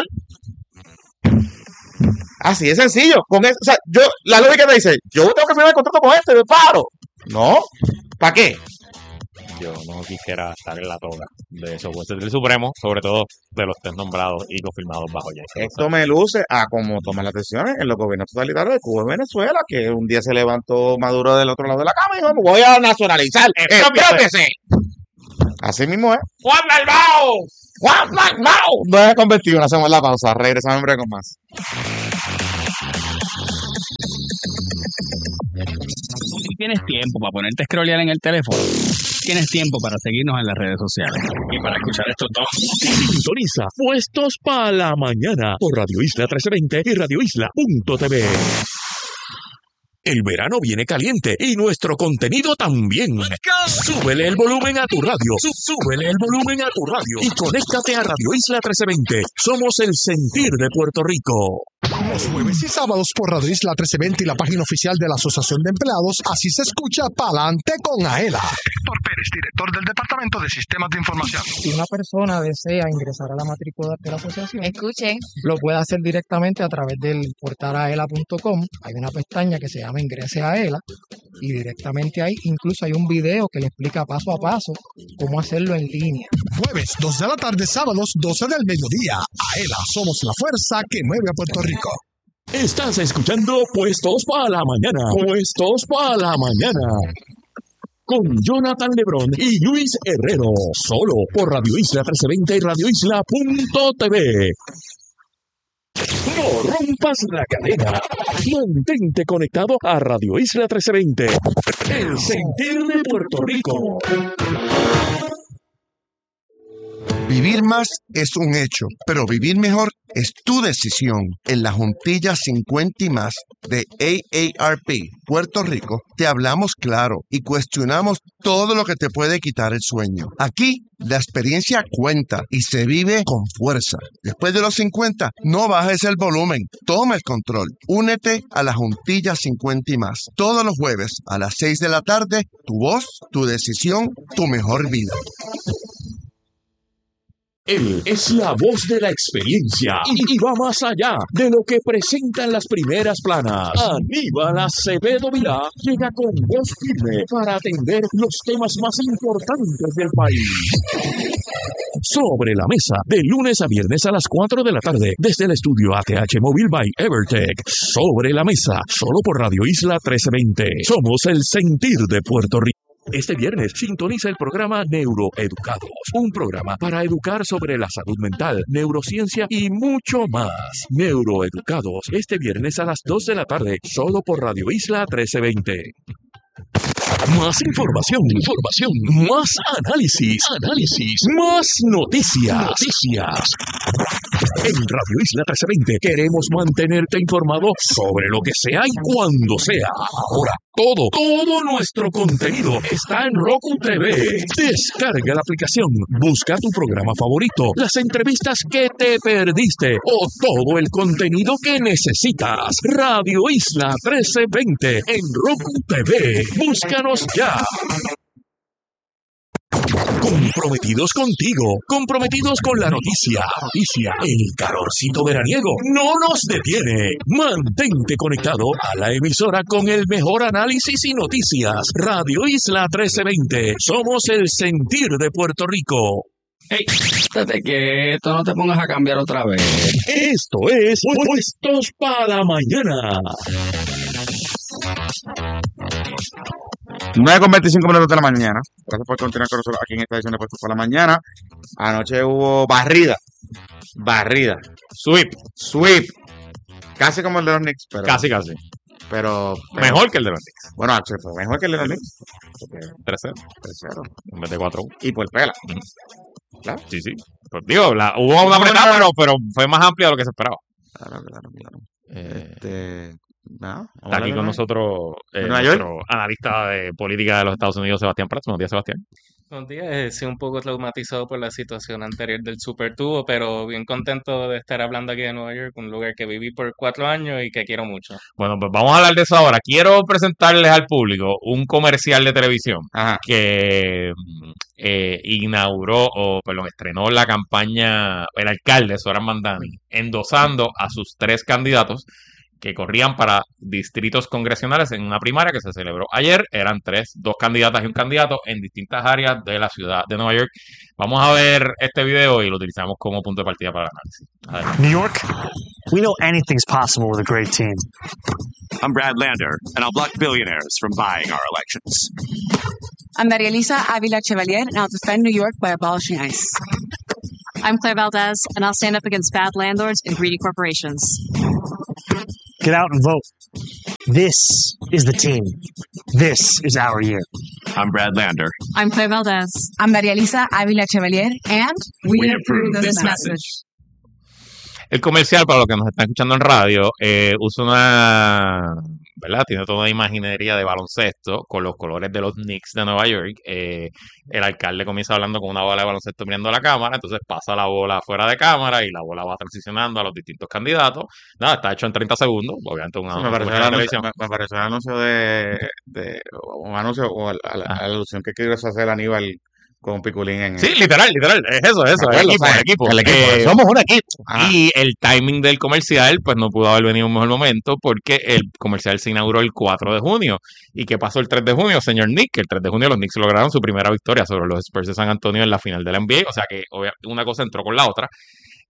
Así de sencillo. Con eso, o sea, yo, la lógica te dice, yo tengo que firmar el contrato con este, me paro. No. ¿Para qué? Yo no quisiera estar en la toga de esos jueces del Supremo, sobre todo de los tres nombrados y confirmados bajo ya. Esto me luce a como toman las decisiones en los gobiernos totalitarios de Cuba y Venezuela, que un día se levantó Maduro del otro lado de la cama y dijo, voy a nacionalizar. ¡Expropiese! Así mismo es. ¡Juan Dalmau! ¡Juan Dalmau! nueve con veintiuno, hacemos la pausa. Regresamos en breve con más. Si tienes tiempo para ponerte a scrollear en el teléfono, tienes tiempo para seguirnos en las redes sociales y para escuchar estos dos. Sintoniza Puestos para la Mañana por Radio Isla trece veinte y radio isla punto t v. El verano viene caliente y nuestro contenido también. Súbele el volumen a tu radio. Sú- Súbele el volumen a tu radio. Y conéctate a Radio Isla trece veinte. Somos el sentir de Puerto Rico. Los jueves y sábados por Radio Isla trece veinte y la página oficial de la Asociación de Empleados, así se escucha Pa'lante con Aela. Héctor Pérez, director del Departamento de Sistemas de Información. Si una persona desea ingresar a la matrícula de la asociación, Escuchen. lo puede hacer directamente a través del portal aela punto com. Hay una pestaña que se llama Ingrese a Aela. y directamente ahí incluso hay un video que le explica paso a paso cómo hacerlo en línea. Jueves, dos de la tarde, sábados, doce del mediodía. Aela, somos la fuerza que mueve a Puerto Rico. Estás escuchando Puestos para la Mañana. Puestos para la Mañana. Con Jonathan Lebrón y Luis Herrero. Solo por Radio Isla trece veinte y radio isla punto t v. No rompas la cadena. Mantente conectado a Radio Isla trece veinte. El sentir de Puerto Rico. Vivir más es un hecho, pero vivir mejor es tu decisión. En la Juntilla cincuenta y más de A A R P Puerto Rico, te hablamos claro y cuestionamos todo lo que te puede quitar el sueño. Aquí, la experiencia cuenta y se vive con fuerza. Después de los cincuenta, no bajes el volumen, toma el control. Únete a la Juntilla cincuenta y más. Todos los jueves a las seis de la tarde, tu voz, tu decisión, tu mejor vida. Él es la voz de la experiencia y, y va más allá de lo que presentan las primeras planas. Aníbal Acevedo Vilá llega con voz firme para atender los temas más importantes del país. Sobre la mesa, de lunes a viernes a las cuatro de la tarde, desde el estudio A T H Mobile by Evertech. Sobre la mesa, solo por Radio Isla trece veinte. Somos el sentir de Puerto Rico. Este viernes sintoniza el programa Neuroeducados, un programa para educar sobre la salud mental, neurociencia y mucho más. Neuroeducados, este viernes a las dos de la tarde, solo por Radio Isla trece veinte. Más información, información, más análisis, análisis, más noticias, noticias. En Radio Isla trece veinte queremos mantenerte informado sobre lo que sea y cuando sea. Ahora, todo, todo nuestro contenido está en Roku T V. Descarga la aplicación, busca tu programa favorito, las entrevistas que te perdiste o todo el contenido que necesitas. Radio Isla trece veinte en Roku T V. Búscanos ya. Comprometidos contigo, comprometidos con la noticia. Noticia, el calorcito veraniego no nos detiene. Mantente conectado a la emisora con el mejor análisis y noticias. Radio Isla trece veinte. Somos el sentir de Puerto Rico. Hey, estate quieto, no te pongas a cambiar otra vez. Esto es Puestos para la Mañana. nueve con veinticinco minutos de la mañana. Gracias por continuar con nosotros aquí en esta edición de Puestos para la Mañana. Anoche hubo barrida. Barrida. Sweep. Sweep. Casi como el de los Knicks. Pero, Casi, casi. Pero, pero Mejor que el de los Knicks. Bueno, actually, fue mejor que el de los Knicks. tres cero. tres cero. En vez de cuatro uno. Y por pela. Claro. Sí, sí. Pues, digo, la, hubo una apretada, pero, pero fue más amplia de lo que se esperaba. Claro, claro, claro. Eh, Este... No, Está aquí con nosotros eh, Nueva nuestro analista de política de los Estados Unidos, Sebastián Prats. Buenos días, Sebastián. Buenos días, eh, sí, un poco traumatizado por la situación anterior del Super Tubo, pero bien contento de estar hablando aquí de Nueva York, un lugar que viví por cuatro años y que quiero mucho. Bueno, pues vamos a hablar de eso ahora. Quiero presentarles al público un comercial de televisión Ajá. que eh, inauguró, o perdón, estrenó la campaña el alcalde Zoran Mandani, endosando a sus tres candidatos que corrían para distritos congresionales en una primaria que se celebró ayer. Eran tres, dos candidatas y un candidato en distintas áreas de la ciudad de Nueva York. Vamos a ver este video y lo utilizamos como punto de partida para el análisis. Adelante. New York, we know anything's possible with a great team. I'm Brad Lander, and I'll block billionaires from buying our elections. I'm Maria Elisa Avila Chevalier, and I'll defend New York by abolishing ICE. I'm Claire Valdez, and I'll stand up against bad landlords and greedy corporations. Get out and vote. This is the team. This is our year. I'm Brad Lander. I'm Claire Valdez. I'm Maria Elisa Avila Chevalier, and we, We approve approve this this message. El comercial, para los que nos están escuchando en radio, eh, usa una, ¿verdad? Tiene toda una imaginería de baloncesto con los colores de los Knicks de Nueva York. Eh, el alcalde comienza hablando con una bola de baloncesto mirando a la cámara, entonces pasa la bola fuera de cámara y la bola va transicionando a los distintos candidatos. Nada, está hecho en treinta segundos, obviamente una, me, pareció una el anuncio, televisión. me, me pareció el anuncio de, de un anuncio o a, a, la, a la alusión que quiso hacer Aníbal con Piculín en Sí, literal, literal, es eso, es eso, Me el acuerdo, equipo, o sea, el equipo. el equipo, Eh, eso. somos un equipo. Ajá. Y el timing del comercial, pues no pudo haber venido en un mejor momento porque el comercial se inauguró el cuatro de junio. ¿Y qué pasó el tres de junio, señor Nick? Que el tres de junio los Knicks lograron su primera victoria sobre los Spurs de San Antonio en la final de la N B A. O sea que obvia- una cosa entró con la otra.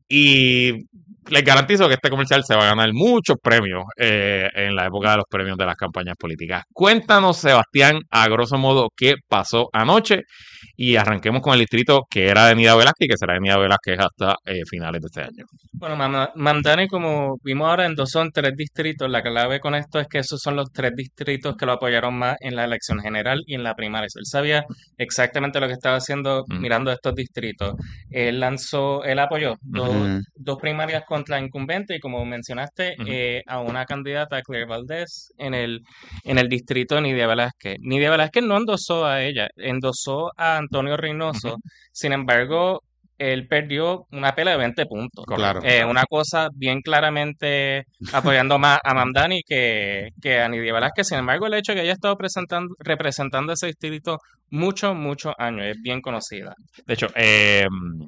Y les garantizo que este comercial se va a ganar muchos premios eh, en la época de los premios de las campañas políticas. Cuéntanos, Sebastián, a grosso modo, qué pasó anoche. Y arranquemos con el distrito que era de Nida Velázquez y que será de Nida Velázquez hasta eh, finales de este año. Bueno, Mam- Mamdani, como vimos ahora, endosó en tres distritos. La clave con esto es que esos son los tres distritos que lo apoyaron más en la elección general y en la primaria. Él sabía exactamente lo que estaba haciendo Mm. mirando estos distritos. Él lanzó, él apoyó dos, Ujú. dos primarias contra incumbente y, como mencionaste, Ujú. eh, a una candidata, Claire Valdés, en el, en el distrito de Nidia Velázquez. Nidia Velázquez no endosó a ella, endosó a Antonio Reynoso. Ujú. Sin embargo, él perdió una pelea de veinte puntos. Claro. Eh, una cosa bien claramente apoyando más a Mamdani que, que a Nidia Velázquez. Sin embargo, el hecho de que ella ha estado presentando, representando ese distrito muchos, muchos años es bien conocida. De hecho, eh,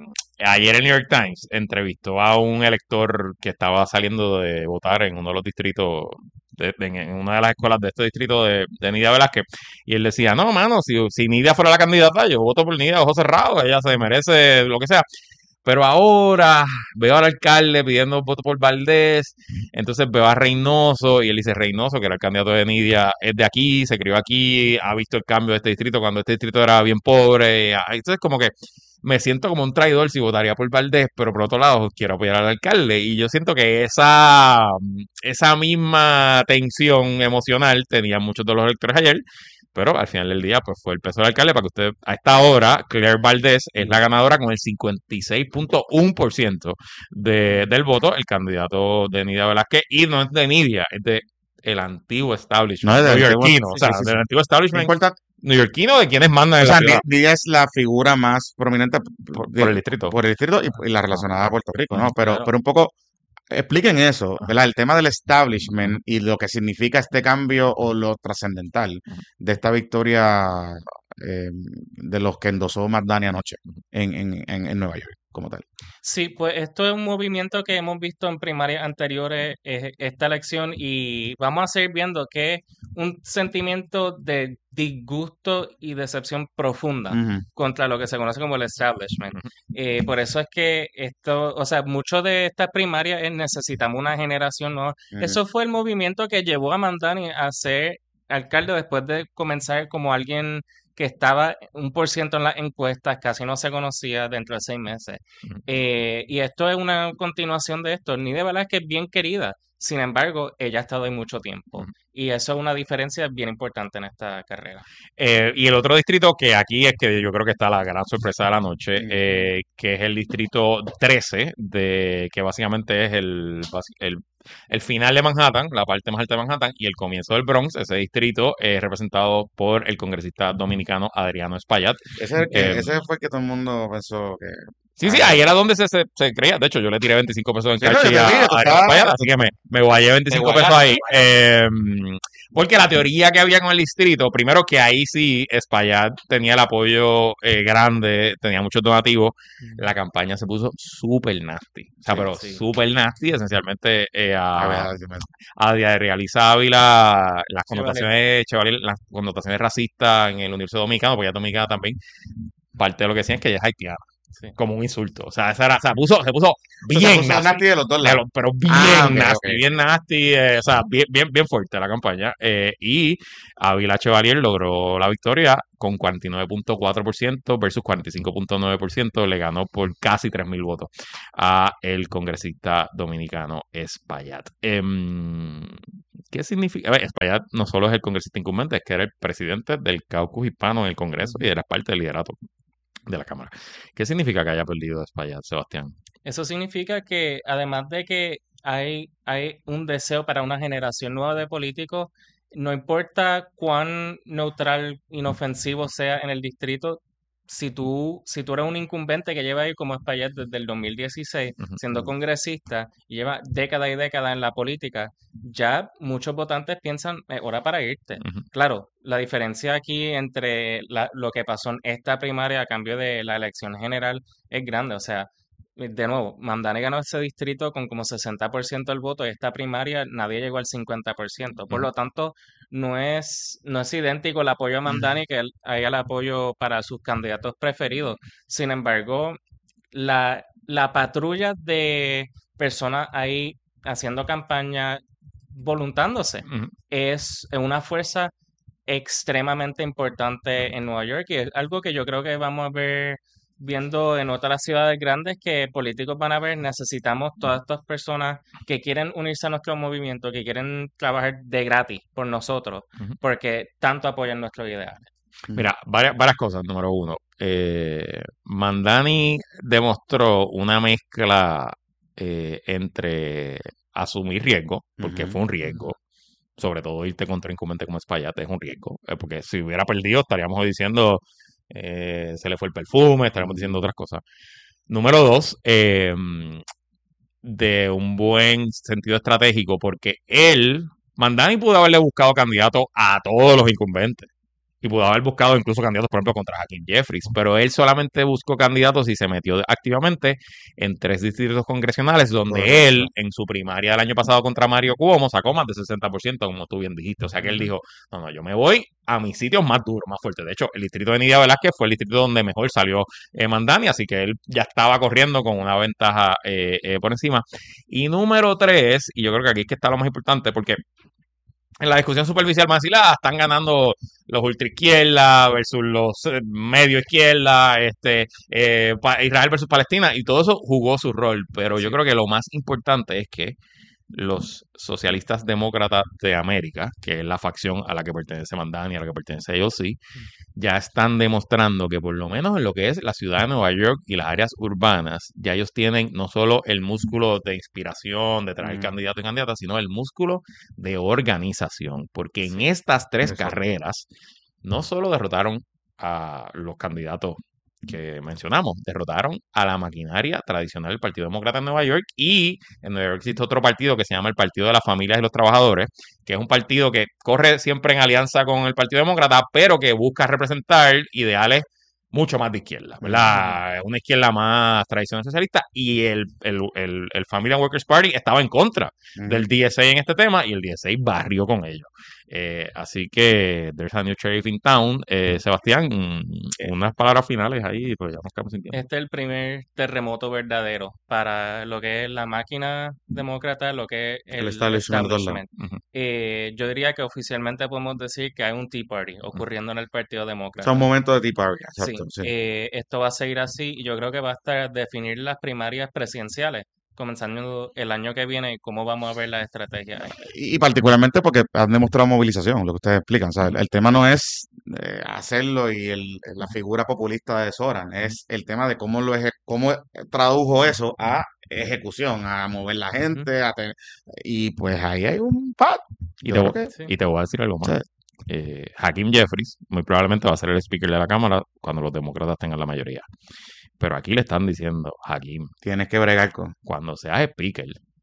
ayer el New York Times entrevistó a un elector que estaba saliendo de votar en uno de los distritos, de- de- en una de las escuelas de este distrito de, de Nidia Velázquez, y él decía, no, mano, si, si Nidia fuera la candidata, yo voto por Nidia, ojos cerrados, ella se merece lo que sea. Pero ahora veo al alcalde pidiendo voto por Valdés, entonces veo a Reynoso y él dice Reynoso, que era el candidato de Nidia, es de aquí, se crió aquí, ha visto el cambio de este distrito cuando este distrito era bien pobre. ah, Entonces como que me siento como un traidor si votaría por Valdés, pero por otro lado quiero apoyar al alcalde. Y yo siento que esa, esa misma tensión emocional tenían muchos de los electores ayer. Pero al final del día, pues fue el peso del alcalde para que usted, a esta hora, Claire Valdés es la ganadora con el cincuenta y seis punto uno por ciento de, del voto, el candidato de Nidia Velázquez, y no es de Nidia, es de el antiguo establishment No, es del antiguo- neoyorquino, o sí, sea, sí, sí, del sí. antiguo No establishment importa. neoyorquino de quienes mandan en O la sea, ciudad. Ni- Nidia es la figura más prominente Por, de- por el distrito. por el distrito y, y la relacionada a Puerto Rico, ¿no? Ujú, Pero, claro. pero un poco, expliquen eso, ¿verdad? El tema del establishment y lo que significa este cambio o lo trascendental de esta victoria eh, de los que endosó Mamdani anoche en, en, en, en Nueva York, como tal. Sí, pues esto es un movimiento que hemos visto en primarias anteriores, eh, esta elección, y vamos a seguir viendo que es un sentimiento de disgusto y decepción profunda Ujú. contra lo que se conoce como el establishment. ujú. Eh, por eso es que esto, o sea, mucho de estas primarias es necesitamos una generación nueva. Ujú. Eso fue el movimiento que llevó a Mamdani a ser alcalde después de comenzar como alguien que estaba un por ciento en las encuestas, casi no se conocía dentro de seis meses. Ujú. Eh, y esto es una continuación de esto. Nidia Velázquez es bien querida, sin embargo, ella ha estado ahí mucho tiempo. Ujú. Y eso es una diferencia bien importante en esta carrera. Eh, y el otro distrito que aquí es que yo creo que está la gran sorpresa de la noche, Ujú. eh, que es el distrito trece, de, que básicamente es el, basi- el, el final de Manhattan, la parte más alta de Manhattan, y el comienzo del Bronx. Ese distrito es representado por el congresista dominicano Adriano Espaillat. Ese, es el que, Eh, ese fue el que todo el mundo pensó que... Sí, sí, Ah, ahí era donde se, se, se creía. De hecho, yo le tiré veinticinco pesos en Sí, no, yo cash te a, vi, tú a Adriano estabas- Espaillat, así que me, me guayé veinticinco Te pesos guayaste, ahí. Eh, porque la teoría que había con el distrito, primero que ahí sí Espaillat tenía el apoyo eh, grande, tenía muchos donativos, la campaña se puso súper nasty. O sea, Sí, pero sí. súper nasty, esencialmente eh, a ver, a, a ver, yo me- a Díaz Realiz Ávila, las Chevalier. connotaciones, Chevalier, las connotaciones racistas en el universo dominicano, porque ella es dominicana también, parte de lo que decían es que ella es haitiana, Sí. como un insulto. O sea, esa era, o sea, puso, se puso O sea, bien se puso nasty. nasty de los dos De lados. lo- pero bien Ah, ok, nasty, ok. bien nasty, eh, o sea, bien, bien, bien fuerte la campaña. eh, y Ávila Chevalier logró la victoria con cuarenta y nueve punto cuatro por ciento versus cuarenta y cinco punto nueve por ciento. Le ganó por casi tres mil votos a el congresista dominicano Espaillat. Em, ¿Qué significa? A ver, Espaillat no solo es el congresista incumbente, es que era el presidente del caucus hispano en el Congreso y era parte del liderato de la Cámara. ¿Qué significa que haya perdido Espaillat, Sebastián? Eso significa que además de que hay, hay un deseo para una generación nueva de políticos, no importa cuán neutral, inofensivo sea en el distrito, si tú, si tú eres un incumbente que lleva ahí como Espaillat desde el dos mil dieciséis, Ujú. siendo congresista y lleva décadas y décadas en la política, ya muchos votantes piensan, "Eh, hora para irte". Ujú. Claro, la diferencia aquí entre la- lo que pasó en esta primaria a cambio de la elección general es grande. O sea, de nuevo, Mamdani ganó ese distrito con como sesenta por ciento del voto y esta primaria nadie llegó al cincuenta por ciento. Por Ujú. lo tanto, no es, no es idéntico el apoyo a Mamdani que el- hay el apoyo para sus candidatos preferidos. Sin embargo, la, la patrulla de personas ahí haciendo campaña, voluntándose, Ujú. es una fuerza extremadamente importante en Nueva York y es algo que yo creo que vamos a ver viendo en otras ciudades grandes que políticos van a ver, necesitamos todas estas personas que quieren unirse a nuestro movimiento, que quieren trabajar de gratis por nosotros, Ujú. porque tanto apoyan nuestros ideales. Mira, varias, varias cosas. Número uno, eh, Mamdani demostró una mezcla eh, entre asumir riesgo, porque Ujú. fue un riesgo, sobre todo irte contra incumbente como Espaillat es un riesgo, eh, porque si hubiera perdido estaríamos hoy diciendo eh, se le fue el perfume, estaríamos diciendo otras cosas. Número dos, eh, de un buen sentido estratégico, porque él, Mamdani pudo haberle buscado candidato a todos los incumbentes. Y pudo haber buscado incluso candidatos, por ejemplo, contra Hakeem Jeffries, pero él solamente buscó candidatos y se metió activamente en tres distritos congresionales donde Correcto. él, en su primaria del año pasado contra Mario Cuomo, sacó más de sesenta por ciento, como tú bien dijiste. O sea que él Ujú. dijo, no, no, yo me voy a mis sitios más duros, más fuertes. De hecho, el distrito de Nidia Velázquez fue el distrito donde mejor salió eh, Mamdani, así que él ya estaba corriendo con una ventaja eh, eh, por encima. Y número tres, y yo creo que aquí es que está lo más importante, porque en la discusión superficial van a decir, ah, están ganando los ultraizquierda versus los eh, medio izquierda, este, eh, pa- Israel versus Palestina, y todo eso jugó su rol. Pero yo creo que lo más importante es que los socialistas demócratas de América, que es la facción a la que pertenece Mamdani, a la que pertenece A O C, ya están demostrando que por lo menos en lo que es la ciudad de Nueva York y las áreas urbanas, ya ellos tienen no solo el músculo de inspiración, de traer Ujú. candidatos y candidatas, sino el músculo de organización, porque en estas tres Exacto. carreras no solo derrotaron a los candidatos que mencionamos, derrotaron a la maquinaria tradicional del Partido Demócrata en Nueva York, y en Nueva York existe otro partido que se llama el Partido de las Familias y los Trabajadores, que es un partido que corre siempre en alianza con el Partido Demócrata, pero que busca representar ideales mucho más de izquierda, ¿verdad? Una izquierda más tradicional socialista, y el, el, el, el Family and Workers Party estaba en contra Ujú. del D S A en este tema, y el D S A barrió con ellos. Eh, así que there's a new sheriff in town. Eh, Sebastián, mm, unas palabras finales ahí, pues ya nos quedamos sin tiempo. Este es el primer terremoto verdadero para lo que es la máquina demócrata, lo que es El el establishment de todos lados. establishment. Ujú. Eh, yo diría que oficialmente podemos decir que hay un Tea Party Mm. ocurriendo en el Partido O sea, Demócrata. un momento de Tea Party, Sí, exacto, sí. eh, esto va a seguir así y yo creo que va a estar definir las primarias presidenciales, comenzando el año que viene, y cómo vamos a ver las estrategias ahí. Y, y particularmente porque han demostrado movilización, lo que ustedes explican. ¿Sabes? El, el tema no es eh, hacerlo y el, la figura populista de Soran, es el tema de cómo lo eje- cómo tradujo eso a ejecución, a mover la Ujú. gente, a tener- y pues ahí hay un pad. Y Yo te, creo voy- que Sí. y te voy a decir algo sí. más. Eh, Hakeem Jeffries muy probablemente va a ser el speaker de la Cámara cuando los demócratas tengan la mayoría. Pero aquí le están diciendo, Hakeem, Tienes que bregar con. cuando seas speaker,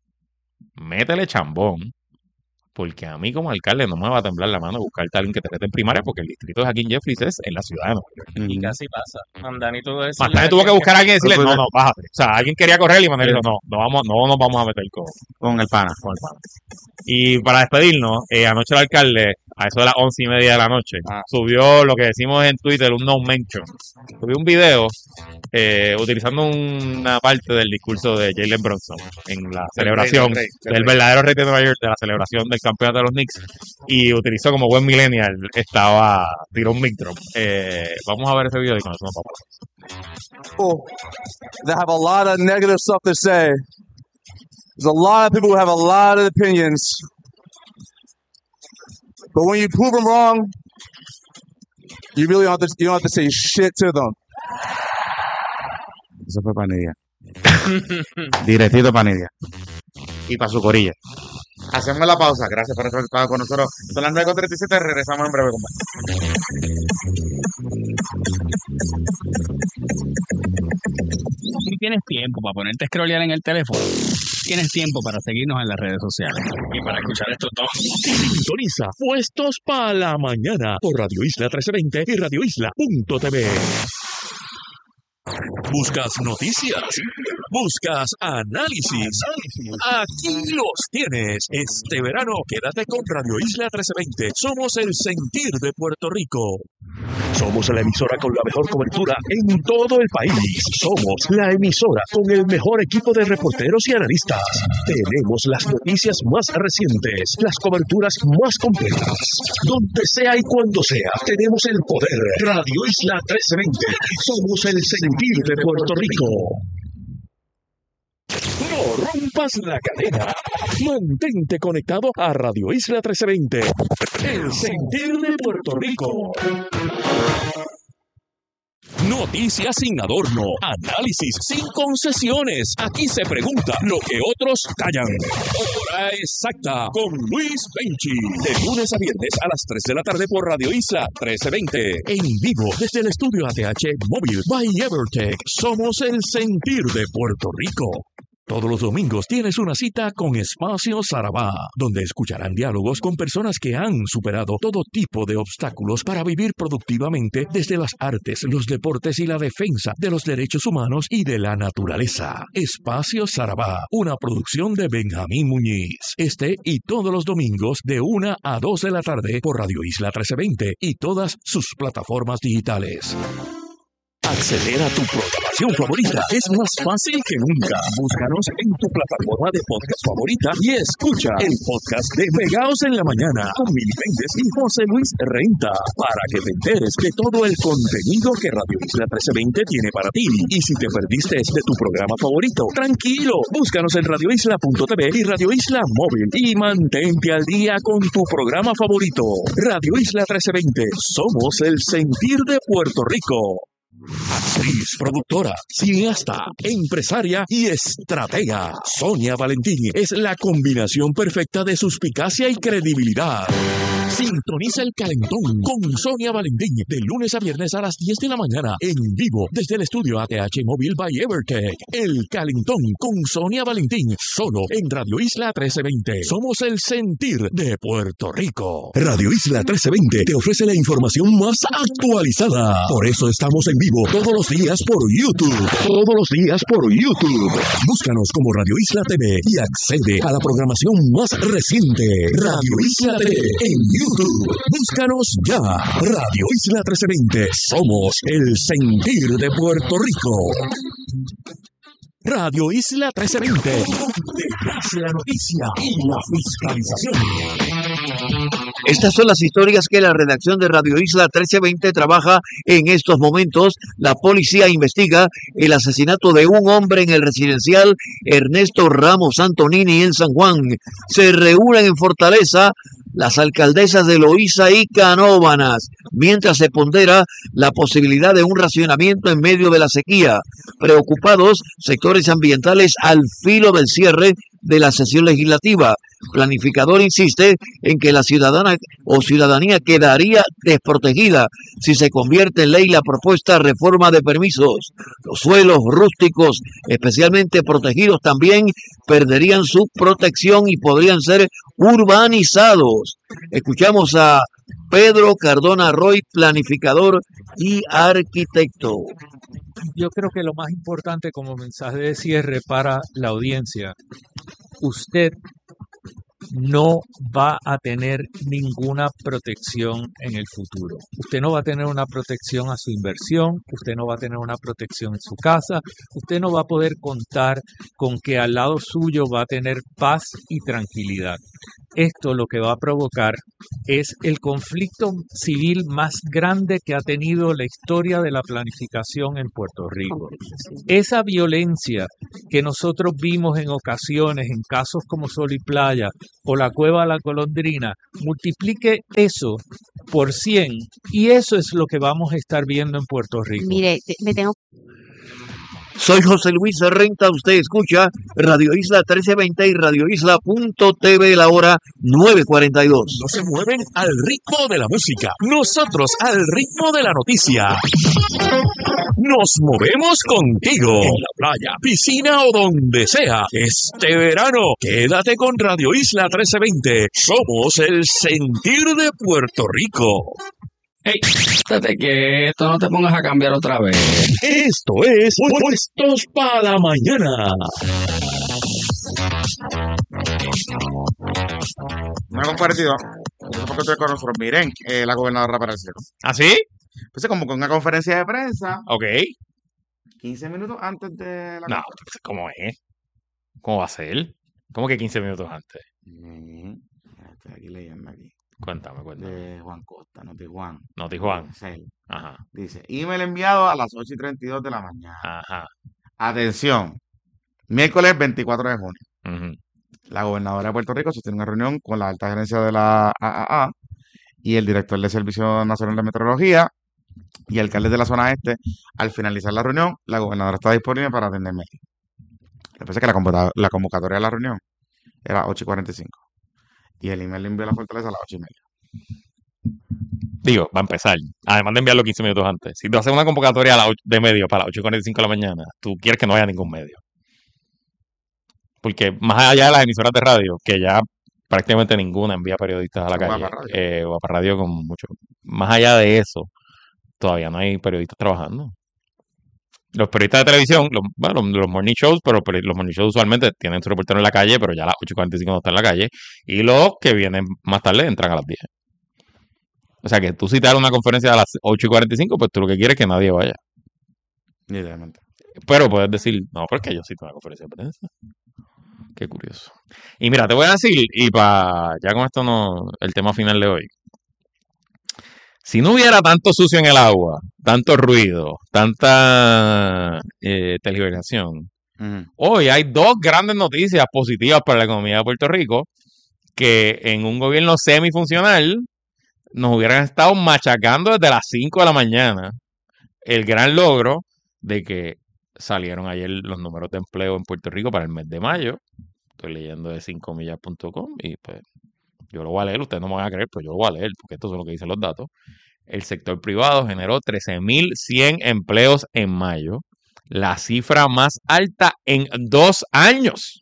métele chambón, porque a mí como alcalde no me va a temblar la mano buscarte a alguien que te rete en primaria, porque el distrito de Hakeem Jeffries es en la ciudad de Nueva York. Y Ujú. casi pasa. Mamdani tuvo que Más decirle tarde a tuvo que alguien que buscar a alguien y decirle, Pues, no, no, bájate. O sea, alguien quería correr y Manuel dijo, no, no vamos, no nos vamos a meter con, Con el pana. con el pana. Y para despedirnos, eh, anoche el alcalde, a eso de las once y media de la noche, Ah. subió lo que decimos en Twitter, un no mention. Subió un video eh, utilizando una parte del discurso de Jalen Brunson en la Del celebración rey, del rey, del del rey. verdadero rey de Nueva York, de la celebración del campeonato de los Knicks, y utilizó como buen millennial, estaba, tiró un mic drop. Eh, vamos a ver ese video y con eso nos vamos. People that have a lot of negative stuff to say. There's a lot of people who have a lot of opinions. But when you prove them wrong, you really don't have to, you don't have to say shit to them. Eso fue Panidia. Directito Panidia. Y para su corilla. Hacemos la pausa. Gracias por estar conectado con nosotros. Son las nueve con treinta y siete. Regresamos en breve, compadre. Si tienes tiempo para ponerte a scrollear en el teléfono, tienes tiempo para seguirnos en las redes sociales y para escuchar estos dos. Sintoniza Puestos para la Mañana por Radio Isla trece veinte y radio isla punto t v. ¿Buscas noticias? ¿Buscas análisis? Aquí los tienes. Este verano quédate con Radio Isla trece veinte. Somos el sentir de Puerto Rico. Somos la emisora con la mejor cobertura en todo el país. Somos la emisora con el mejor equipo de reporteros y analistas. Tenemos las noticias más recientes, las coberturas más completas. Donde sea y cuando sea, tenemos el poder. Radio Isla trece veinte. Somos el sentir de Puerto Rico. No rompas la cadena. Mantente conectado a Radio Isla trece veinte. El sentir de Puerto Rico. Noticias sin adorno, análisis sin concesiones. Aquí se pregunta lo que otros callan. Hora exacta con Luis Benchi. De lunes a viernes a las tres de la tarde por Radio Isla trece veinte. En vivo desde el estudio A T H Móvil by Evertech. Somos el sentir de Puerto Rico. Todos los domingos tienes una cita con Espacio Sarabá, donde escucharán diálogos con personas que han superado todo tipo de obstáculos para vivir productivamente desde las artes, los deportes y la defensa de los derechos humanos y de la naturaleza. Espacio Sarabá, una producción de Benjamín Muñiz. Este y todos los domingos de una a dos de la tarde por Radio Isla trece veinte y todas sus plataformas digitales. Acceder a tu programación favorita es más fácil que nunca. Búscanos en tu plataforma de podcast favorita y escucha el podcast de Pegaos en la Mañana con Mili Méndez y José Luis Renta para que te enteres de todo el contenido que Radio Isla trece veinte tiene para ti. Y si te perdiste de tu programa favorito, tranquilo, búscanos en radio isla punto t v y Radio Isla Móvil y mantente al día con tu programa favorito. Radio Isla trece veinte, somos el sentir de Puerto Rico. Actriz, productora, cineasta, empresaria y estratega. Sonia Valentín es la combinación perfecta de suspicacia y credibilidad. Sintoniza El Calentón con Sonia Valentín de lunes a viernes a las diez de la mañana en vivo desde el estudio A T H Móvil by Evertech. El Calentón con Sonia Valentín solo en Radio Isla trece veinte. Somos el sentir de Puerto Rico. Radio Isla trece veinte te ofrece la información más actualizada. Por eso estamos en vivo todos los días por YouTube. Todos los días por YouTube. Búscanos como Radio Isla T V y accede a la programación más reciente. Radio Isla T V en YouTube. Búscanos ya. Radio Isla trece veinte. Somos el sentir de Puerto Rico. Radio Isla trece veinte. Donde la noticia y la fiscalización. Estas son las historias que la redacción de Radio Isla trece veinte trabaja en estos momentos. La policía investiga el asesinato de un hombre en el residencial Ernesto Ramos Antonini en San Juan. Se reúnen en Fortaleza las alcaldesas de Loíza y Canóvanas, mientras se pondera la posibilidad de un racionamiento en medio de la sequía. Preocupados sectores ambientales al filo del cierre de la sesión legislativa. Planificador insiste en que la ciudadana o ciudadanía quedaría desprotegida si se convierte en ley la propuesta reforma de permisos. Los suelos rústicos, especialmente protegidos, también perderían su protección y podrían ser urbanizados. Escuchamos a Pedro Cardona Roy, planificador y arquitecto. Yo creo que lo más importante como mensaje de cierre para la audiencia, usted no va a tener ninguna protección en el futuro. Usted no va a tener una protección a su inversión, usted no va a tener una protección en su casa, usted no va a poder contar con que al lado suyo va a tener paz y tranquilidad. Esto lo que va a provocar es el conflicto civil más grande que ha tenido la historia de la planificación en Puerto Rico. Esa violencia que nosotros vimos en ocasiones en casos como Sol y Playa o la Cueva La Golondrina, multiplique eso por cien y eso es lo que vamos a estar viendo en Puerto Rico. Mire, me tengo Soy José Luis Renta, usted escucha Radio Isla trece veinte y Radio Isla punto T V, la hora nueve cuarenta y dos. No se mueven al ritmo de la música, nosotros al ritmo de la noticia. Nos movemos contigo, en la playa, piscina o donde sea. Este verano, quédate con Radio Isla trece veinte. Somos el sentir de Puerto Rico. Hey, estate quieto, no te pongas a cambiar otra vez. Esto es Puestos para la Mañana. Me ha compartido, no sé por qué estoy con nosotros. Miren, eh, la gobernadora apareció. ¿Ah, sí? Pues es como con una conferencia de prensa. Ok. quince minutos antes de la... No, ¿cómo es? ¿Cómo va a ser? ¿Cómo que quince minutos antes? Mm, estoy aquí leyendo aquí. Cuéntame, cuéntame. De Juan Costa, Noti Juan. Noti Juan. Sí. Ajá. Dice, email enviado a las ocho y treinta y dos de la mañana. Ajá. Atención, miércoles veinticuatro de junio. Uh-huh. La gobernadora de Puerto Rico sostiene una reunión con la alta gerencia de la A A A y el director del Servicio Nacional de Meteorología y alcaldes de la zona este. Al finalizar la reunión, la gobernadora está disponible para atenderme. Lo que pasa es que la, convocatoria, la convocatoria de la reunión era ocho y cuarenta y cinco. Y el email le envió a la fortaleza a las ocho y media. Digo, va a empezar. Además de enviarlo quince minutos antes. Si tú haces una convocatoria a las ocho de medio para las ocho y cuarenta y cinco de la mañana, tú quieres que no haya ningún medio. Porque más allá de las emisoras de radio, que ya prácticamente ninguna envía periodistas a la O calle, va para radio. eh, o va para radio con mucho. Más allá de eso, todavía no hay periodistas trabajando. Los periodistas de televisión, los, bueno, los, los morning shows, pero peri- los morning shows usualmente tienen su reportero en la calle, pero ya a las ocho y cuarenta y cinco no están en la calle. Y los que vienen más tarde entran a las diez. O sea que tú si te das una conferencia a las ocho y cuarenta y cinco, pues tú lo que quieres es que nadie vaya. Literalmente. Pero puedes decir, no, porque yo cito una conferencia de prensa. Qué curioso. Y mira, te voy a decir, y para ya con esto no, el tema final de hoy. Si no hubiera tanto sucio en el agua, tanto ruido, tanta eh, tergiversación, Ujú. hoy hay dos grandes noticias positivas para la economía de Puerto Rico que en un gobierno semifuncional nos hubieran estado machacando desde las cinco de la mañana. El gran logro de que salieron ayer los números de empleo en Puerto Rico para el mes de mayo. Estoy leyendo de cinco millas punto com y pues yo lo voy a leer, ustedes no me van a creer, pero yo lo voy a leer porque esto es lo que dicen los datos. El sector privado generó trece mil cien empleos en mayo, la cifra más alta en dos años.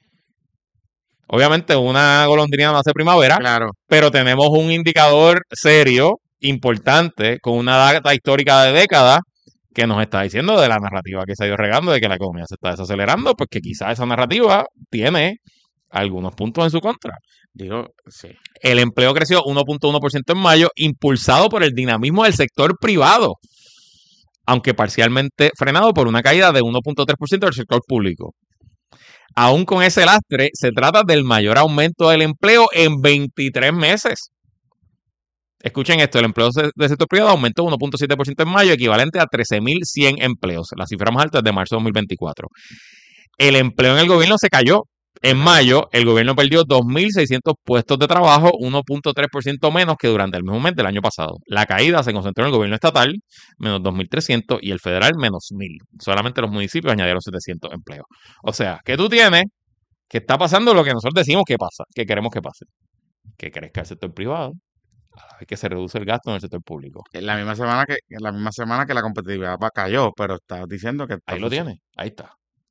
Obviamente una golondrina no hace primavera, Claro. pero tenemos un indicador serio, importante, con una data histórica de décadas que nos está diciendo de la narrativa que se ha ido regando de que la economía se está desacelerando, pues que quizás esa narrativa tiene algunos puntos en su contra. Digo, sí. El empleo creció uno punto uno por ciento en mayo, impulsado por el dinamismo del sector privado, aunque parcialmente frenado por una caída de uno punto tres por ciento del sector público. Aún con ese lastre, se trata del mayor aumento del empleo en veintitrés meses. Escuchen esto, el empleo se- del sector privado aumentó uno punto siete por ciento en mayo, equivalente a trece mil cien empleos, la cifra más alta es de marzo de dos mil veinticuatro. El empleo en el gobierno se cayó. En mayo, el gobierno perdió dos mil seiscientos puestos de trabajo, uno punto tres por ciento menos que durante el mismo mes del año pasado. La caída se concentró en el gobierno estatal, menos dos mil trescientos, y el federal, menos mil. Solamente los municipios añadieron setecientos empleos. O sea, que tú tienes que está pasando lo que nosotros decimos que pasa, que queremos que pase. Que crezca el sector privado, a la vez que se reduce el gasto en el sector público. En la misma semana que, en la misma semana que la competitividad va- cayó, pero estás diciendo que... está Ahí lo funcionando. tiene, ahí está.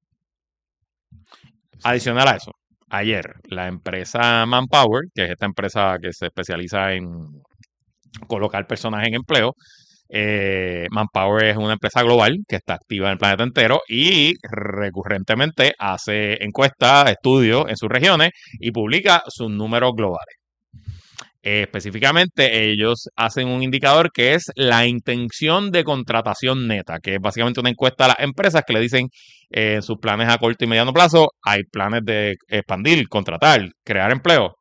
Adicional a eso, ayer la empresa Manpower, que es esta empresa que se especializa en colocar personas en empleo, eh, Manpower es una empresa global que está activa en el planeta entero y recurrentemente hace encuestas, estudios en sus regiones y publica sus números globales. Eh, específicamente, ellos hacen un indicador que es la intención de contratación neta, que es básicamente una encuesta a las empresas que le dicen eh, en sus planes a corto y mediano plazo, hay planes de expandir, contratar, crear empleo.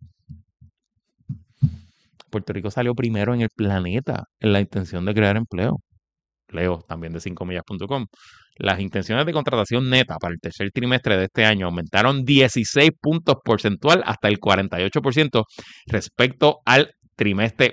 Puerto Rico salió primero en el planeta en la intención de crear empleo. Leo también de cinco millas punto com. Las intenciones de contratación neta para el tercer trimestre de este año aumentaron dieciséis puntos porcentual hasta el cuarenta y ocho por ciento respecto al trimestre